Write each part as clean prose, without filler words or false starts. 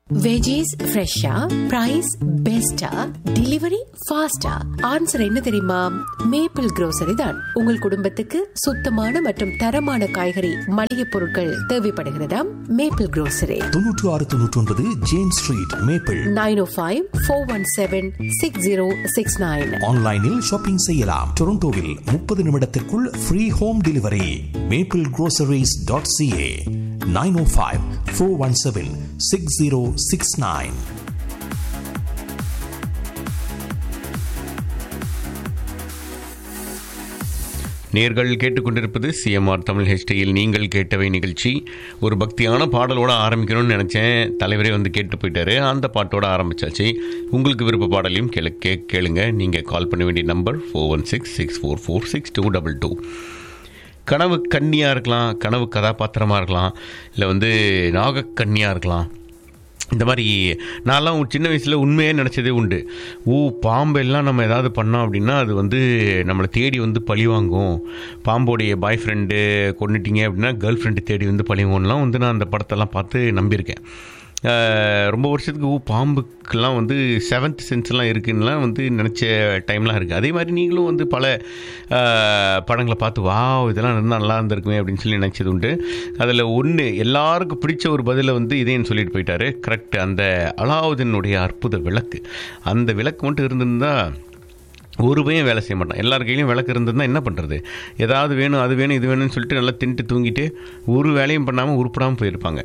Veggies ஃப்ரெஷ்ஷா, price பெஸ்டா, delivery ஃபாஸ்டா? ஆன்சர் என்ன தெரியுமா? மேப்பிள் grocery தான். உங்கள் குடும்பத்துக்கு சுத்தமான மற்றும் தரமான காய்கறி மளிகை பொருட்கள் தேவைப்படுகிறதா? Maple grocery 9699 James street, maple. 905-417-6069. ஆன்லைனில் ஷாப்பிங் செய்யலாம். டொரண்டோவில் 30 நிமிடத்திற்குள் ஃப்ரீ ஹோம் டெலிவரி. maplegroceries.ca 905-417-6069. நேர்கள் கேட்டுக்கொண்டிருப்பது சிஎம்ஆர் தமிழ் ஹெச்டியில் நீங்கள் கேட்டவை நிகழ்ச்சி. ஒரு பக்தியான பாடலோடு ஆரம்பிக்கணும்னு நினச்சேன், தலைவரே வந்து கேட்டு போயிட்டாரு. அந்த பாட்டோட ஆரம்பிச்சாச்சு. உங்களுக்கு விருப்ப பாடலையும் கேளுங்க. நீங்கள் கால் பண்ண வேண்டிய நம்பர் 4166446222. கனவு கன்னியாக இருக்கலாம், கனவு கதாபாத்திரமாக இருக்கலாம், இல்லை வந்து நாகக்கன்னியாக இருக்கலாம். இந்த மாதிரி நான்லாம் சின்ன வயசில் உண்மையாக நினச்சதே உண்டு. பாம்பெல்லாம் நம்ம ஏதாவது பண்ணோம் அப்படின்னா அது வந்து நம்மளை தேடி வந்து பழி வாங்கும். பாம்போடைய பாய் ஃப்ரெண்டு கொண்டுட்டிங்க அப்படின்னா கேர்ள் ஃப்ரெண்டு தேடி வந்து பழி வாங்கலாம் வந்து நான் அந்த படத்தெல்லாம் பார்த்து நம்பியிருக்கேன். ரொம்ப வருஷத்துக்கு பாம்புக்கெல்லாம் வந்து 7th சென்ஸ்லாம் இருக்குன்னுலாம் வந்து நினச்ச டைம்லாம் இருக்குது. அதே மாதிரி நீங்களும் வந்து பல படங்களை பார்த்து இதெல்லாம் நல்லா இருந்திருக்குமே அப்படின்னு சொல்லி நினச்சது உண்டு. அதில் ஒன்று எல்லாருக்கும் பிடிச்ச ஒரு பதிலை வந்து இதேன்னு சொல்லிட்டு போயிட்டாரு. கரெக்ட். அந்த அலாவுதீனுடைய அற்புத விளக்கு, அந்த விளக்கு மட்டும் இருந்திருந்தால் ஒரு பையன் வேலை செய்ய மாட்டான். எல்லார் கையிலையும் விளக்கு இருந்ததுன்னா என்ன பண்ணுறது? ஏதாவது வேணும், அது வேணும், இது வேணும்னு சொல்லிட்டு நல்லா தின்ட்டு தூங்கிட்டு ஒரு வேலையும் பண்ணாமல் உருப்படாமல் போயிருப்பாங்க.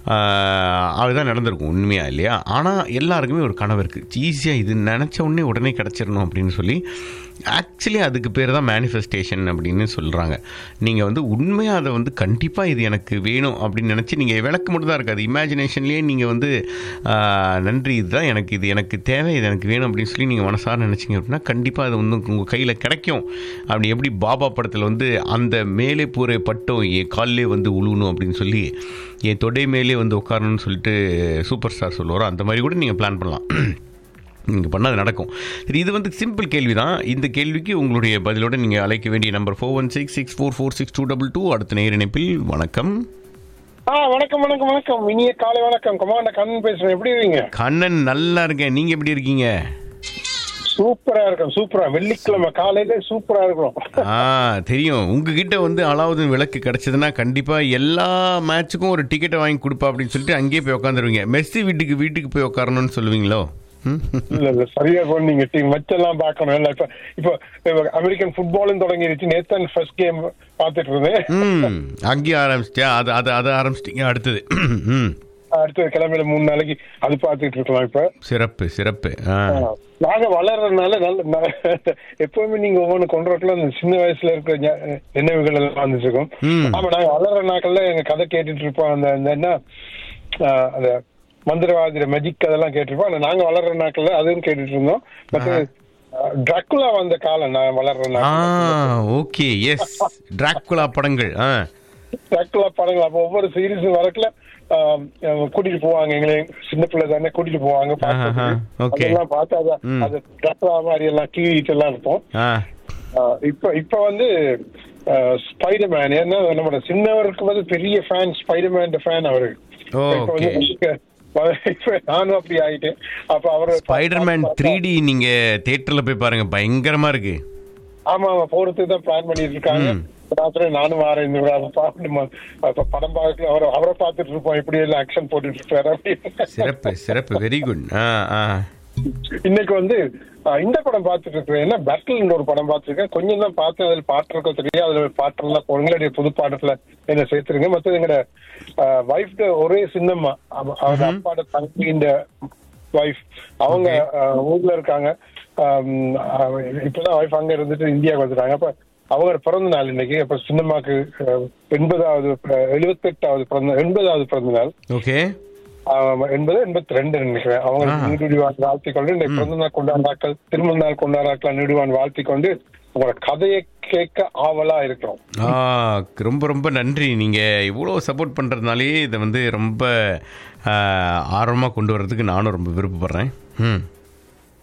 அதுதான் நடந்திருக்கும் உண்மையாக இல்லையா? ஆனால் எல்லாருக்குமே ஒரு கனவு இருக்குது, ஈஸியாக இது நினச்ச உடனே கிடச்சிடணும் அப்படின்னு சொல்லி. ஆக்சுவலி அதுக்கு பேர் தான் மேனிஃபெஸ்டேஷன் அப்படின்னு சொல்கிறாங்க. நீங்கள் வந்து உண்மையாக அதை வந்து கண்டிப்பாக இது எனக்கு வேணும் அப்படின்னு நினச்சி நீங்கள் விளக்கு மட்டும் தான் இருக்காது, இமேஜினேஷன்லேயே நீங்கள் வந்து நன்றி, இதுதான் எனக்கு, இது எனக்கு தேவை, இது எனக்கு வேணும் அப்படின்னு சொல்லி நீங்கள் மனசார நினச்சிங்க அப்படின்னா கண்டிப்பாக அது வந்து உங்கள் கையில் கிடைக்கும். அப்படி எப்படி பாபா படத்தில் வந்து அந்த மேலே பூரை பட்டம் என் காலிலே வந்து உழுவணும் அப்படின்னு சொல்லி என் தொடை மேலே வந்து உட்காரணும்னு சொல்லிட்டு சூப்பர் ஸ்டார் சொல்லுவாரோ, அந்த மாதிரி கூட நீங்கள் பிளான் பண்ணலாம். நீங்கள் பண்ணால் அது நடக்கும். சரி, இது வந்து சிம்பிள் கேள்வி தான். இந்த கேள்விக்கு உங்களுடைய பதிலோடு நீங்கள் அழைக்க வேண்டிய நம்பர் 4166446222. அடுத்த நேர இணைப்பில் வணக்கம். வணக்கம் வணக்கம் வணக்கம், இனிய காலை வணக்கம். கமாண்டர் கண்ணன் பேசுறேன். எப்படி இருக்கீங்க? கண்ணன் நல்லா இருக்கேன், நீங்க எப்படி இருக்கீங்க? சூப்பரா இருக்கும். சூப்பரா, வெள்ளிக்கிழமை காலையில சூப்பரா இருக்கும். தெரியும். உங்ககிட்ட வந்து அலாவுதீன் விளக்கு கிடைச்சதுன்னா கண்டிப்பா எல்லா மேட்சுக்கும் ஒரு டிக்கெட்டை வாங்கி கொடுப்பா அப்படின்னு சொல்லிட்டு அங்கேயே போய் உட்காந்துருவீங்க. மெஸ்ஸி வீட்டுக்கு போய் உட்காரணும்னு சொல்லுவீங்களோ? இல்ல இல்ல, சரியா சொன்னீங்க. டீம் மச்செல்லாம் பார்க்கணும். இல்ல இப்ப அமெரிக்கன் ஃபுட்பாலும் தொடங்கிருச்சு. நேத்து ஃபர்ஸ்ட் கேம் பாத்துட்டு இருந்தேன். அங்கேயே ஆரம்பிச்சிட்டியா? அது ஆரம்பிச்சிட்டீங்க. அடுத்தது கிழமையில 3 நாளைக்கு அது பாத்துட்டு இருக்கலாம். இப்ப சிறப்பு. நாங்க வளர்றதுனால நல்ல எப்பவுமே நீங்க ஒவ்வொன்னு கொண்டு வரலாம். அந்த சின்ன வயசுல இருக்கிற நினைவுகள் எல்லாம் வந்துட்டு இருக்கும். ஆமா, நாங்க வளர்ற நாட்கள்ல எங்க கதை கேட்டுட்டு இருப்போம். அந்த என்ன அந்த மந்திரவாதிர மெஜிக் அதெல்லாம் கேட்டிருப்போம். ஆனா நாங்க வளர்ற நாட்கள்ல அதுவும் கேட்டுட்டு இருந்தோம். மற்ற டிராக்குலா வந்த காலம் நான் வளர்ற நாட்கள். ஓகே, எஸ், டிராக்குலா படங்கள். டிராக்குலா படங்கள் அப்ப ஒவ்வொரு சீரீஸும் வரக்குல கூட்டிட்டு போவாங்க. எங்களை சின்ன பிள்ளை தானே கூட்டிட்டு போவாங்க. அதெல்லாம் பார்த்தா அது டிராக்குலா மாதிரி எல்லாம் கீழிட்டு எல்லாம் இருப்போம். இப்ப வந்து ஸ்பைடர்மேன், ஏன்னா நம்மளோட சின்னவருக்கு வந்து பெரிய ஃபேன், ஸ்பைடர்மேன் ஃபேன் அவரு. நானும் அப்படி ஆயிட்டேன். அப்ப அவரு ஸ்பைடர்மேன் 3D நீங்க தியேட்டர்ல போய் பாருங்க, பயங்கரமா இருக்கு. ஆமா, போறதுக்கு தான் பிளான் பண்ணிட்டு இருக்காங்க. நானும் வாரேன். படம் பார்க்க அவரை பார்த்துட்டு இருப்போம், எப்படி எல்லாம் ஆக்ஷன் போட்டுட்டு இருப்பாரு. சிறப்பு, வெரி குட். இன்னைக்கு வந்து இந்த படம் பார்த்துட்டு இருக்கேன். என்ன பேட்டில் ஒரு படம் பார்த்துருக்கேன். கொஞ்சம் தான் பார்த்தேன். அதில் பாட்டு இருக்க தெரியும். அதுல பாட்டெல்லாம் உங்களுடைய புது பாடத்துல என்ன சேர்த்துருங்க. மற்றது எங்கட வைஃப் ஒரே சின்னம்மா, அவங்க அப்பாட தங்கின்ற வைஃப், அவங்க ஊர்ல இருக்காங்க. இப்பதான் வைஃப் அங்க இருந்துட்டு இந்தியாவுக்கு வந்துட்டாங்க. அப்ப அவங்க பிறந்த நாள் இன்னைக்கு. அப்ப சின்னம்மாக்கு 78வது பிறந்த நாள். ஓகே, 82 நினைக்கிறேன். அவங்க நீடுவான் வாழ்த்திக் கொண்டு இந்த பிறந்த நாள் கொண்டாடுறாக்கள், திருமண நாள் கொண்டாடுறாக்கள் நீடுவான் வாழ்த்திக் கொண்டு உங்களோட கதையை கேட்க ஆவலா இருக்கிறோம். ரொம்ப நன்றி. நீங்க இவ்வளவு சப்போர்ட் பண்றதுனாலே இதை வந்து ரொம்ப ஆர்வமா கொண்டு வர்றதுக்கு நானும் ரொம்ப விருப்பப்படுறேன்.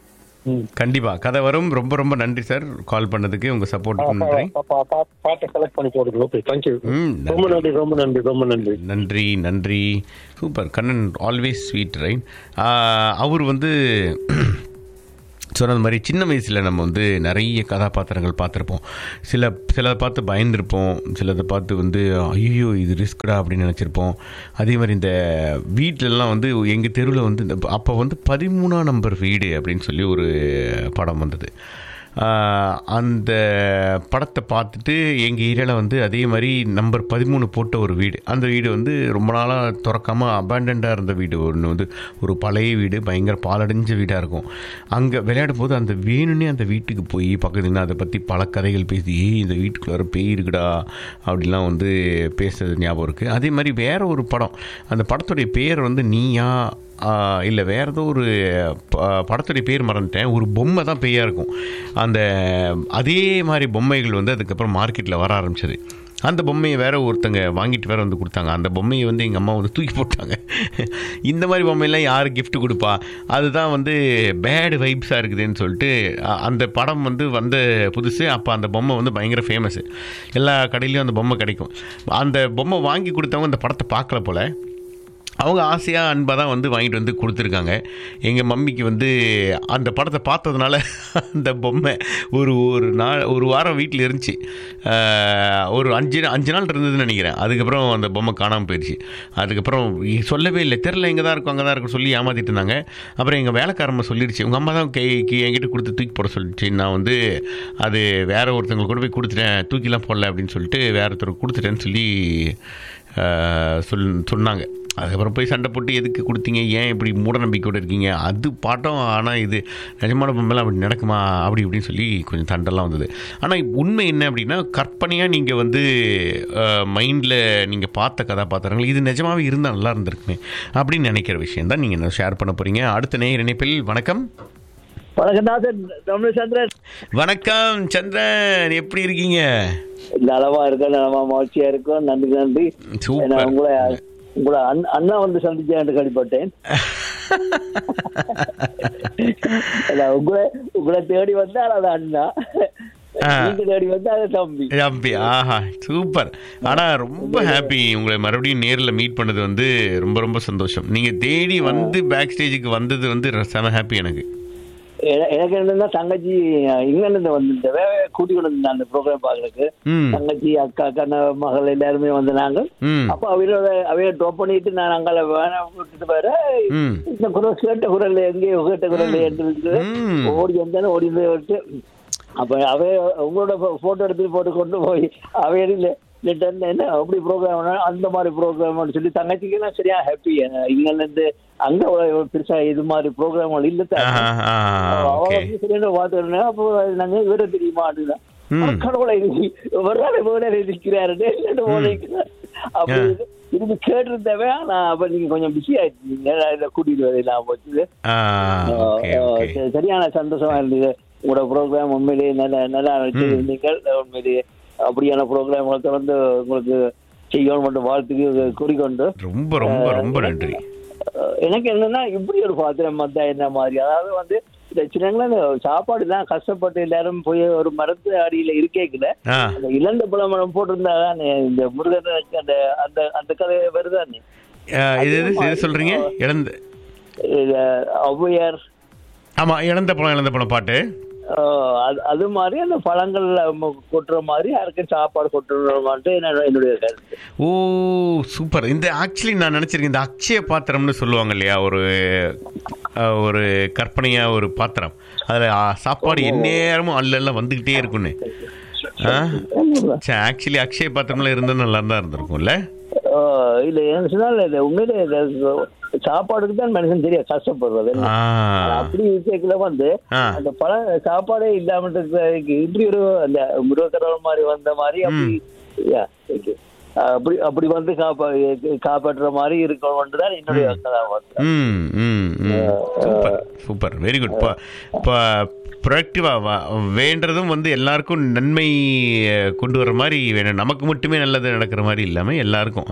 கண்டிப்பா கதை வரும். ரொம்ப ரொம்ப நன்றி சார் கால் பண்ணதுக்கு, உங்க சப்போர்ட்டுக்கு நன்றி. பாட்டை செலக்ட் பண்ணி போடுங்க. Okay, thank you. ரொம்ப நன்றி, ரொம்ப நன்றி, ரொம்ப நன்றி. நன்றி நன்றி. Super. Kannan always sweet, right? அவர் வந்து சொன்னது மாதிரி சின்ன வயசில் நம்ம வந்து நிறைய கதாபாத்திரங்கள் பார்த்துருப்போம். சிலதை பார்த்து பயந்துருப்போம், சிலதை பார்த்து வந்து ஐயோ இது ரிஸ்க்டா அப்படின்னு நினச்சிருப்போம். அதே மாதிரி இந்த வீட்டிலலாம் வந்து எங்கள் தெருவில் வந்து இந்த அப்போ வந்து 13ஆம் நம்பர் வீடு அப்படின்னு சொல்லி ஒரு படம் வந்தது. அந்த படத்தை பார்த்துட்டு எங்கள் ஏரியாவில் வந்து அதே மாதிரி நம்பர் 13 போட்ட ஒரு வீடு, அந்த வீடு வந்து ரொம்ப நாளாக திறக்காமல் அபேண்டண்டாக இருந்த வீடு. ஒன்று வந்து ஒரு பழைய வீடு, பயங்கர பாலடைஞ்ச வீடாக இருக்கும். அங்கே விளையாடும் போது அந்த வேணுன்னே அந்த வீட்டுக்கு போய் பக்கத்துலேருந்து அதை பற்றி பல கதைகள் பேசி இந்த வீட்டுக்குள்ளார பேய் இருக்குடா அப்படிலாம் வந்து பேசுறது ஞாபகம் இருக்குது. அதே மாதிரி வேறு ஒரு படம், அந்த படத்துடைய பேர் வந்து நீயா இல்லை வேறு ஏதோ ஒரு படத்துடைய பேர் மறந்துட்டேன். ஒரு பொம்மை தான் பேயாக இருக்கும். அந்த அதே மாதிரி பொம்மைகள் வந்து அதுக்கப்புறம் மார்க்கெட்டில் வர ஆரம்பிச்சது. அந்த பொம்மையை வேற ஒருத்தங்க வாங்கிட்டு வேற வந்து கொடுத்தாங்க. அந்த பொம்மையை வந்து எங்கள் அம்மா வந்து தூக்கி போட்டாங்க. இந்த மாதிரி பொம்மையெல்லாம் யார் கிஃப்ட் கொடுப்பா, அதுதான் வந்து பேடு வைப்ஸாக இருக்குதுன்னு சொல்லிட்டு அந்த படம் வந்து வந்த புதுசு. அப்போ அந்த பொம்மை வந்து பயங்கர ஃபேமஸ்ஸு, எல்லா கடையிலையும் அந்த பொம்மை கிடைக்கும். அந்த பொம்மை வாங்கி கொடுத்தவங்க அந்த படத்தை பார்க்கல போல், அவங்க ஆசையாக அன்பாக தான் வந்து வாங்கிட்டு வந்து கொடுத்துருக்காங்க. எங்கள் மம்மிக்கு வந்து அந்த படத்தை பார்த்ததுனால அந்த பொம்மை ஒரு வாரம் வீட்டில் இருந்துச்சு. ஒரு அஞ்சு நாள் இருந்ததுன்னு நினைக்கிறேன். அதுக்கப்புறம் அந்த பொம்மை காணாமல் போயிடுச்சு. அதுக்கப்புறம் சொல்லவே இல்லை, தெரில எங்கே தான் இருக்கும் அங்கே தான் இருக்கும் சொல்லி ஏமாற்றிட்டு இருந்தாங்க. அப்புறம் எங்கள் வேலைக்காரம்மா சொல்லிடுச்சு, உங்கள் அம்மா தான் என்கிட்ட கொடுத்து தூக்கி போட சொல்லிச்சு. நான் வந்து அது வேறு ஒருத்தவங்களுக்கு கூட போய் கொடுத்துட்டேன், தூக்கிலாம் போடல அப்படின்னு சொல்லிட்டு வேறு ஒருத்தருக்கு கொடுத்துட்டேன்னு சொல்லி சொன்னாங்க. அதுக்கப்புறம் போய் சண்டை போட்டு எதுக்கு கொடுத்தீங்க, ஏன் இப்படி மூட நம்பிக்கையோடு இருக்கீங்க, அது பாட்டம். ஆனால் இது நிஜமான பொம்மைலாம் அப்படி நடக்குமா அப்படி இப்படின்னு சொல்லி கொஞ்சம் சண்டைலாம் வந்தது. ஆனால் உண்மை என்ன அப்படின்னா, கற்பனையாக நீங்கள் வந்து மைண்டில் நீங்கள் பார்த்த கதாபாத்திரங்கள் இது நிஜமாகவே இருந்தால் நல்லா இருந்திருக்குமே அப்படின்னு நினைக்கிற விஷயம் தான் நீங்கள் என்ன ஷேர் பண்ண போகிறீங்க. அடுத்த நேயர் இணைப்பில். வணக்கம். வணக்கம் சந்திரன், எப்படி இருக்கீங்க? நலமா இருக்கோம், நலமா மகிழ்ச்சியா இருக்கும். நன்றி நன்றி. உங்களை அண்ணா வந்து சந்திச்சேன் கேள்விப்பட்டேன். உங்களை தேடி வந்தால் அது அண்ணா, தேடி வந்தா அது தம்பி. தம்பி, ஆஹா சூப்பர். ஆனா ரொம்ப ஹாப்பி உங்களை மறுபடியும் நேரில் மீட் பண்ணது வந்து ரொம்ப ரொம்ப சந்தோஷம். நீங்க தேடி வந்து பேக் ஸ்டேஜுக்கு வந்தது வந்து செம ஹாப்பி எனக்கு. எனக்கு என்னன்னா, தங்கச்சி இங்கிலாந்து வந்து கூட்டி கொண்டு வந்தேன் அந்த ப்ரோக்ராம் பாக்குறதுக்கு. தங்கச்சி அக்கா கண்ண மகள் எல்லாருமே வந்து நாங்கள். அப்போ அவைய ட்ராப் பண்ணிட்டு நான் அங்கே விட்டுட்டு போற இந்த குரல் கேட்ட குரல் எங்கேயோ கேட்ட குரல் எடுத்து ஓடி வந்தாலும் ஓடி விட்டு அப்ப அவைய உங்களோட போட்டோ எடுத்து போட்டு கொண்டு போய் அவையில என்ன அப்படி ப்ரோக்ராம் அந்த மாதிரி ப்ரோக்ராம் சொல்லி தங்கச்சிக்கு எல்லாம் சரியா ஹாப்பி. இங்கிருந்து அங்க பெருசா இது மாதிரி ப்ரோக்ராம் இல்ல சரியான பார்த்து. அப்போ நாங்க இவரை தெரியுமா கடவுளை இருக்கிறாரு அப்படி இது கேட்டிருந்தவே. நான் அப்ப நீங்க கொஞ்சம் பிஸி ஆயிடுச்சு, கூட்டிட்டு வரலாம் போச்சு. சரியான சந்தோஷமா இருந்தது. உங்களோட ப்ரோக்ராம் உண்மையிலேயே நல்லா வச்சிருந்தீங்க. உண்மையிலேயே அப்படியான ப்ரோக்ராம்களை தொடர்ந்து உங்களுக்கு செய்யணும் மட்டும் வாழ்த்துக்கு கூறிக்கொண்டு ரொம்ப ரொம்ப ரொம்ப நன்றி. எனக்கு என்னன்னா, இப்படி ஒரு பாத்திரம் வந்தா என்ன மாதிரி, அதாவது வந்து இந்த சின்னங்கள சாப்பாடு தான் கஷ்டப்பட்டு எல்லாரும் போய் ஒரு மரத்து அடியில இருக்கேக்குல அந்த இழந்த பழமரம் போட்டிருந்தாங்க. இந்த முருகனுக்கு அந்த அந்த அந்த கதை வருதானே சொல்றீங்க? ஔவையார். ஆமா, இழந்த பழம் பாட்டு. அது மாதிரி அந்த பழங்கள் கொட்டுற மாதிரி யாருக்கும் சாப்பாடு கொட்டுறமான்ட்டு என்னுடைய கருத்து. ஓ சூப்பர். இந்த ஆக்சுவலி நான் நினைச்சிருக்கேன், இந்த அக்ஷய பாத்திரம்னு சொல்லுவாங்க இல்லையா, ஒரு கற்பனையா ஒரு பாத்திரம், அதுல சாப்பாடு எந்நேரமும் அல்ல வந்துகிட்டே இருக்குன்னு. ஆக்சுவலி அக்ஷய பாத்திரம்ல இருந்தா நல்லா தான் இருந்திருக்கும்ல. இல்ல என்ன சொன்னால உண்மையிலே சாப்பாடுக்கு தான் மனுஷன் தெரியா கஷ்டப்படுறது. அப்படி விஷயத்துல வந்து அந்த பழ சாப்பாடே இல்லாம இப்படி ஒரு அந்த முருகக்கடவுள் மாதிரி வந்த மாதிரி அப்படி அப்படி வந்து காப்பாற்றுற மாதிரி இருக்கணும்ன்றதான் என்னுடைய சூப்பர், வெரி குட். ப்ரொடக்டிவா வேண்டதும் வந்து எல்லாருக்கும் நன்மை கொண்டு வர மாதிரி வேணும், நமக்கு மட்டுமே நல்லது நடக்கிற மாதிரி இல்லாம எல்லாருக்கும்.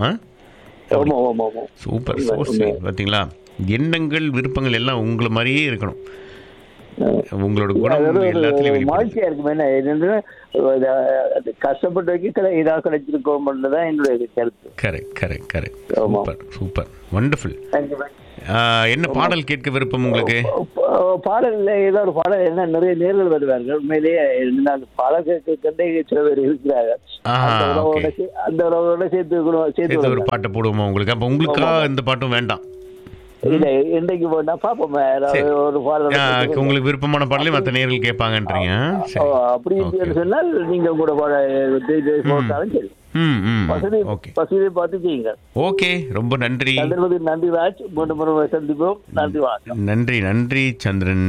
சூப்பர், பார்த்தீங்களா? எண்ணங்கள் விருப்பங்கள் எல்லாம் உங்களை மாதிரியே இருக்கணும். உங்களோட குணம் எல்லாத்துலயும் வெளிப்படுது. மகிழ்ச்சியா இருக்கும். என்ன கஷ்டப்பட்டு வைக்க இதா கிடைச்சிருக்கோம்ன்றதுதான் என்னுடைய கருத்து. Correct correct correct. Super super, wonderful. என்ன பாடல் கேட்க விருப்பம் உங்களுக்கு? பாடல் ஏதோ ஒரு பாடல், என்ன நிறைய நேர்கள் வருவார்கள். உண்மையிலேயே பாடல் கேட்க சில பேர் இருக்கிறார்கள். அந்த உறவோட சேர்த்து ஒரு பாட்டை போடுவோமா உங்களுக்கு? அப்ப உங்களுக்கா இந்த பாட்டும் வேண்டாம்? இல்ல, என்னைக்கு போனா பாப்போம். ஒரு பாடல் உங்களுக்கு விருப்பமான பாடலையும் மற்ற நேர்கள் கேட்பாங்கன்றீங்க. அப்படி சொன்னால் நீங்க கூட போட்டாலும் சரி. வசதியை பார்த்து செய்யுங்க. ஓகே, ரொம்ப நன்றி. நன்றி ராஜ். சந்திப்போம். நன்றி வணக்கம். நன்றி நன்றி சந்திரன்.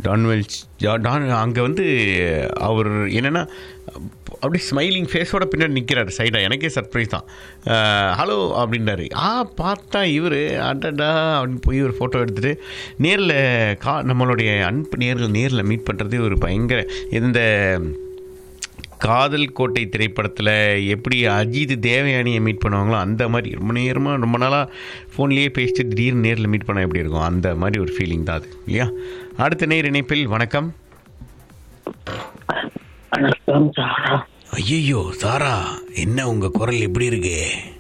அங்கே வந்து அவர் என்னன்னா அப்படி ஸ்மைலிங் ஃபேஸோட பின்னாடி நிற்கிறார் சைடாக. எனக்கே சர்ப்ரைஸ் தான். ஹலோ அப்படின்றாரு. பார்த்தா இவர் அடடா அப்படின்னு போய் ஒரு ஃபோட்டோ எடுத்துகிட்டு நேரில் நம்மளுடைய அன்பு நேரில் மீட் பண்ணுறதே ஒரு பயங்கர. இந்த காதல் கோட்டை திரைப்படத்தில் எப்படி அஜித் தேவயானியை மீட் பண்ணுவாங்களோ அந்த மாதிரி ரொம்ப நாளாக ஃபோன்லேயே பேசிட்டு திடீர்னு நேரில் மீட் பண்ணால் எப்படி இருக்கும், அந்த மாதிரி ஒரு ஃபீலிங் தான் அது இல்லையா? அடுத்த நேர் இணைப்பில். வணக்கம். ஐயோ சாரா, என்ன உங்க குரல் எப்படி இருக்கு?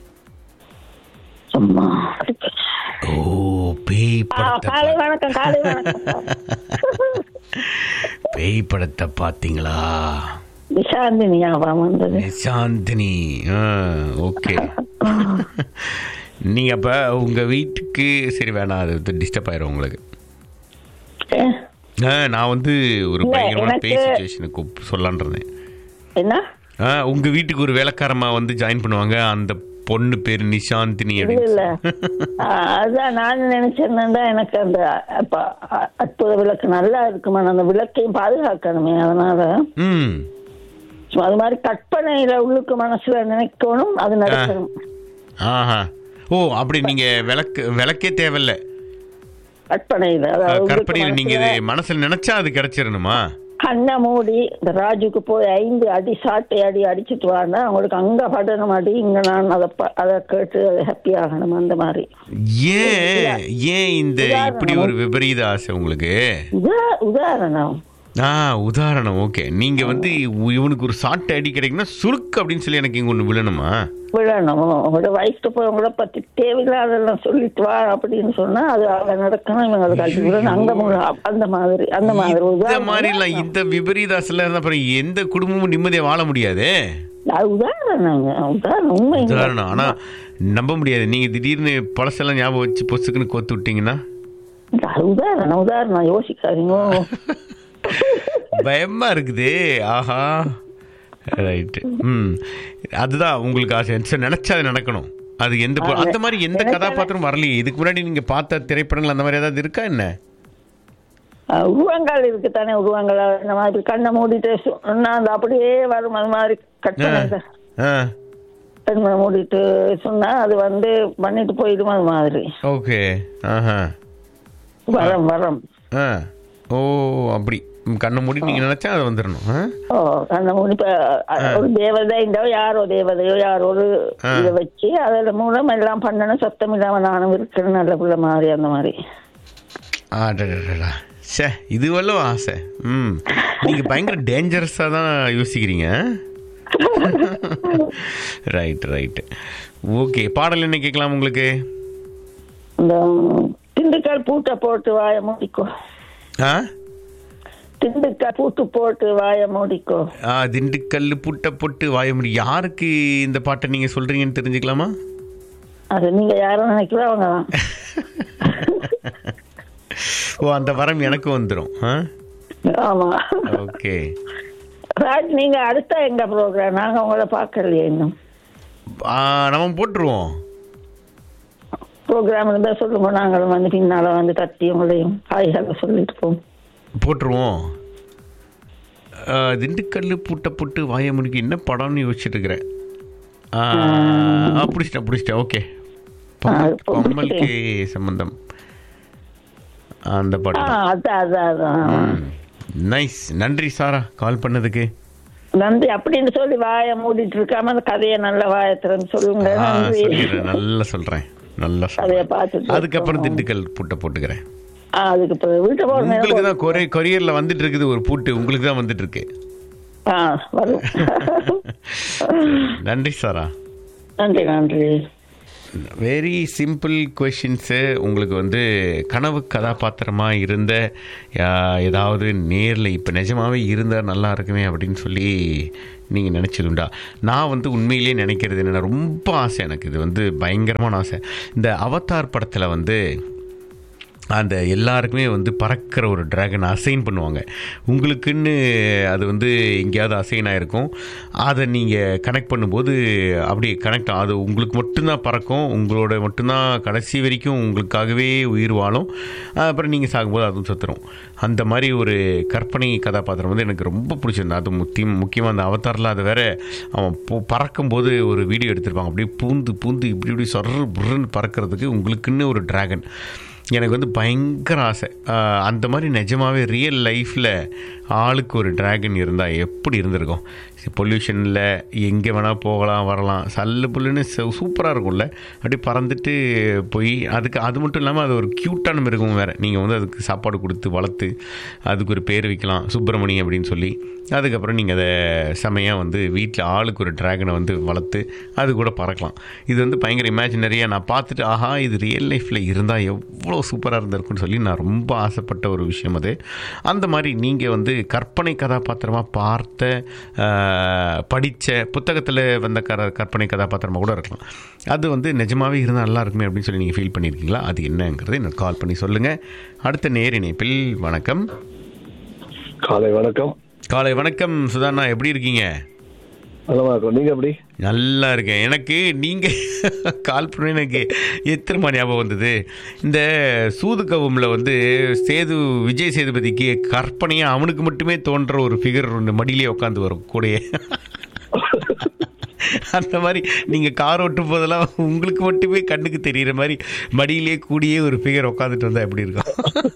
ஓ, பேய் படத்தை பார்த்தீங்களா? சாந்தினி. ஓகே. நீங்க அப்ப உங்க வீட்டுக்கு சரி வேணாம், அது டிஸ்டர்ப் ஆயிரும் உங்களுக்கு. நான் வந்து ஒரு பயங்கரமான பேய் சிச்சுவேஷனுக்கு சொல்லலான் இருந்தேன். என்ன? உங்க வீட்டுக்கு ஒரு வேலைக்காரமா வந்து ஜாயின் பண்ணுவாங்க, அந்த பொண்ணு பேரு நிஷாந்தினி. அதான் நான் நினைச்சேன்னா எனக்கு அந்த அற்புத விளக்கு நல்லா இருக்குமா, அந்த விளக்கையும் பாதுகாக்கணுமே. அதனால அது மாதிரி கற்பனையில உள்ளுக்கு மனசுல நினைக்கணும், அது நடக்கணும். ஓ, அப்படி நீங்க விளக்கே தேவையில்ல, கற்பனையில நீங்க இது மனசுல நினைச்சா அது கிடைச்சிடணுமா? கண்ணை மூடி இந்த ராஜுக்கு போய் 5 அடி சாட்டை அடி அடிச்சுட்டு வாங்க, அவங்களுக்கு அங்க படணும் அடி, இங்க நான் அதை கேட்டு ஹாப்பி ஆகணும். அந்த மாதிரி. ஏன் இந்த இப்படி ஒரு விபரீத ஆசை உங்களுக்கு? உதாரணம். உதாரணம். ஓகே. நீங்க வந்து இவனுக்கு ஒரு சாட்டை அடி கிடைக்குன்னா சுருக்கு அப்படின்னு சொல்லி எனக்கு இங்க ஒண்ணு விழணுமா? விழணும். உங்களோட வயசுக்கு போய் உங்களை பத்தி தேவையில்லாதெல்லாம் சொல்லிட்டு வா அப்படின்னு சொன்னா அது அங்க நடக்கணும். இவங்க அதை கழிச்சு விடணும். அந்த மாதிரி இந்த மாதிரி எல்லாம் இந்த விபரீதாசல இருந்தா அப்புறம் எந்த குடும்பமும் நிம்மதியா வாழ முடியாது. உதாரணம். ஆனா நம்ப முடியாது. நீங்க திடீர்னு பழசெல்லாம் ஞாபகம் வச்சு பொசுக்குன்னு கோத்து விட்டீங்கன்னா உதாரணம் யோசிக்காதீங்க. பயமா இருக்குது. ஆஹா, ரைட்டு. அதுதான் உங்களுக்கு ஆசை. நினைச்சா அது நடக்கணும். அது அந்த மாதிரி எந்த கதாபாத்திரம் வரலையே இதுக்கு முன்னாடி? நீங்க பார்த்த திரைப்படங்கள் அந்த மாதிரி ஏதாவது இருக்கா என்ன? உருவங்கள் இருக்குத்தானே. உருவங்கள் அந்த மாதிரி கண்ணை மூடிட்டு சொன்னா அது அப்படியே வரும். அது மாதிரி கண்ணை மூடிட்டு சொன்னா அது வந்து பண்ணிட்டு போயிடும். அது மாதிரி. ஓகே. வரம். ஓ, அப்படி கண்ணை மூடி நீங்க நினைச்சா அது வந்துடணும். கண்ணை மூடி ஒரு தேவதையோ யாரோ ஒரு இதை வச்சு அதில் மூலம் எல்லாம் பண்ணணும். சத்தம் இல்லாம நானும் இருக்கணும் நல்ல பிள்ளை மாதிரி. அந்த மாதிரி. இதுவெல்லாம் ஆசை. நீங்க பயங்கர டேஞ்சரஸா தான் யோசிக்கிறீங்க. ரைட். ஓகே, பாடல் என்ன கேட்கலாம் உங்களுக்கு? இந்த திண்டுக்கல் பூட்டை போட்டு வாய மூடிக்கோ. திண்டுக்கல் பூட்டு போட்டு வாய மூடிக்கோ. திண்டுக்கல் பூட்டை போட்டு வாய மூடி. யாருக்கு இந்த பாட்டை நீங்க சொல்றீங்கன்னு தெரிஞ்சுக்கலாமா? அது நீங்க யாரும் நினைக்கிறோம் அவங்க தான். ஓ, அந்த வரம் எனக்கு வந்துடும். ஆமா. ஓகே ராஜ், நீங்க அடுத்த எங்க ப்ரோக்ராம்? நாங்க உங்களை பார்க்கலையே இன்னும். நம்ம போட்டுருவோம். ப்ரோக்ராம் இருந்தா சொல்லுங்க, நாங்களும் வந்து பின்னால வந்து தட்டி உங்களையும் ஹாய்ஹாக சொல்லிட்டு போவோம். போட்டுருவோம். திண்டுக்கல் பூட்டை போட்டு வாய முடிக்க என்ன படம்னு யோசிச்சுட்டு இருக்கிறேன். பிடிச்சிட்டேன். ஓகே. கமலுக்கு சம்பந்தம் அந்த படம். நைஸ். நன்றி சாரா கால் பண்ணதுக்கு. நன்றி. அப்படின்னு சொல்லி வாய மூடிட்டு இருக்காம அந்த கதையை நல்ல வாயத்திறன்னு சொல்லுங்க. நல்லா சொல்றேன். நல்லா. அதுக்கப்புறம் திண்டுக்கல் பூட்டை போட்டுக்கிறேன். அதுக்கு இப்ப வீட்டை உங்களுக்கு தான் கொரியர்ல வந்துட்டு இருக்குது ஒரு பூட்டு, உங்களுக்கு தான் வந்துட்டு இருக்கு. வரும். நன்றி சாரா. நன்றி நன்றி. Very simple questions. உங்களுக்கு வந்து கனவு கதாபாத்திரமாக இருந்த ஏதாவது நேரில் இப்போ நிஜமாகவே இருந்தால் நல்லா இருக்குமே அப்படின்னு சொல்லி நீங்கள் நினச்சதுண்டா? நான் வந்து உண்மையிலே நினைக்கிறது என்னென்னா, ரொம்ப ஆசை எனக்கு, இது வந்து பயங்கரமான ஆசை. இந்த அவதார் படத்தில் வந்து அந்த எல்லாருக்குமே வந்து பறக்கிற ஒரு ட்ராகன் அசைன் பண்ணுவாங்க. உங்களுக்குன்னு அது வந்து எங்கேயாவது அசைன் ஆகிருக்கும். அதை நீங்கள் கனெக்ட் பண்ணும்போது அப்படி கனெக்ட் அது உங்களுக்கு மட்டும்தான் பறக்கும், உங்களோட மட்டும்தான் கடைசி வரைக்கும் உங்களுக்காகவே உயிர் வாழும். அப்புறம் நீங்கள் சாகும்போது அதுவும் சத்துரும். அந்த மாதிரி ஒரு கற்பனை கதாபாத்திரம் வந்து எனக்கு ரொம்ப பிடிச்சிருந்தது. அது முக்கியமாக அந்த அவதாரில் அதை வேற அவன் பறக்கும்போது ஒரு வீடியோ எடுத்திருப்பாங்க, அப்படியே பூந்து இப்படி சொர்ரு புர்ருன்னு பறக்கிறதுக்கு உங்களுக்குன்னு ஒரு ட்ராகன். எனக்கு வந்து பயங்கர ஆசை. அந்த மாதிரி நிஜமாகவே ரியல் லைஃப்பில் ஆளுக்கு ஒரு ட்ராகன் இருந்தால் எப்படி இருந்திருக்கும்? பொல்யூஷனில் எங்கே வேணால் போகலாம் வரலாம், சல்லு புல்லுன்னு சூப்பராக இருக்கும்ல. அப்படியே பறந்துட்டு போய் அது மட்டும் இல்லாமல் அது ஒரு க்யூட்டான மிருகம் வேறு. நீங்கள் வந்து அதுக்கு சாப்பாடு கொடுத்து வளர்த்து அதுக்கு ஒரு பேர் வைக்கலாம், சுப்பிரமணி அப்படின்னு சொல்லி. அதுக்கப்புறம் நீங்கள் அதை செமையாக வந்து வீட்டில் ஆளுக்கு ஒரு ட்ராகனை வந்து வளர்த்து அது கூட பறக்கலாம். இது வந்து பயங்கர இமேஜினரியாக நான் பார்த்துட்டு, ஆஹா இது ரியல் லைஃப்பில் இருந்தால் எவ்வளோ சூப்பராக இருந்திருக்குன்னு சொல்லி நான் ரொம்ப ஆசைப்பட்ட ஒரு விஷயம் அது. அந்த மாதிரி நீங்கள் வந்து கற்பனை கதாபாத்திரமாக பார்த்த படித்த புத்தகத்தில் வந்த கற்பனை கதாபாத்திரமாக கூட இருக்கலாம். அது வந்து நிஜமாகவே இருந்தால் நல்லா இருக்குமே அப்படின்னு சொல்லி நீங்கள் ஃபீல் பண்ணியிருக்கீங்களா? அது என்னங்கிறது எனக்கு கால் பண்ணி சொல்லுங்கள். அடுத்த நேர் இணைப்பில். வணக்கம். காலை வணக்கம். காலை வணக்கம் சுதாண்ணா, எப்படி இருக்கீங்க? நல்லா இருக்கும். நீங்கள் எப்படி? நல்லா இருக்கேன். எனக்கு நீங்கள் கால் பண்ண எனக்கு எத்தனை ஞாபகம் வந்தது, இந்த சூதுகவுமில் வந்து விஜய் சேதுபதிக்கு கற்பனையாக அவனுக்கு மட்டுமே தோன்ற ஒரு ஃபிகர் ஒன்று மடியிலே உட்காந்து வரும் கூடயே. அந்த மாதிரி நீங்கள் கார் ஓட்டும் போதெல்லாம் உங்களுக்கு மட்டுமே கண்ணுக்கு தெரிகிற மாதிரி மடியிலே கூடியே ஒரு ஃபிகர் உட்காந்துட்டு வந்தால் எப்படி இருக்கும்?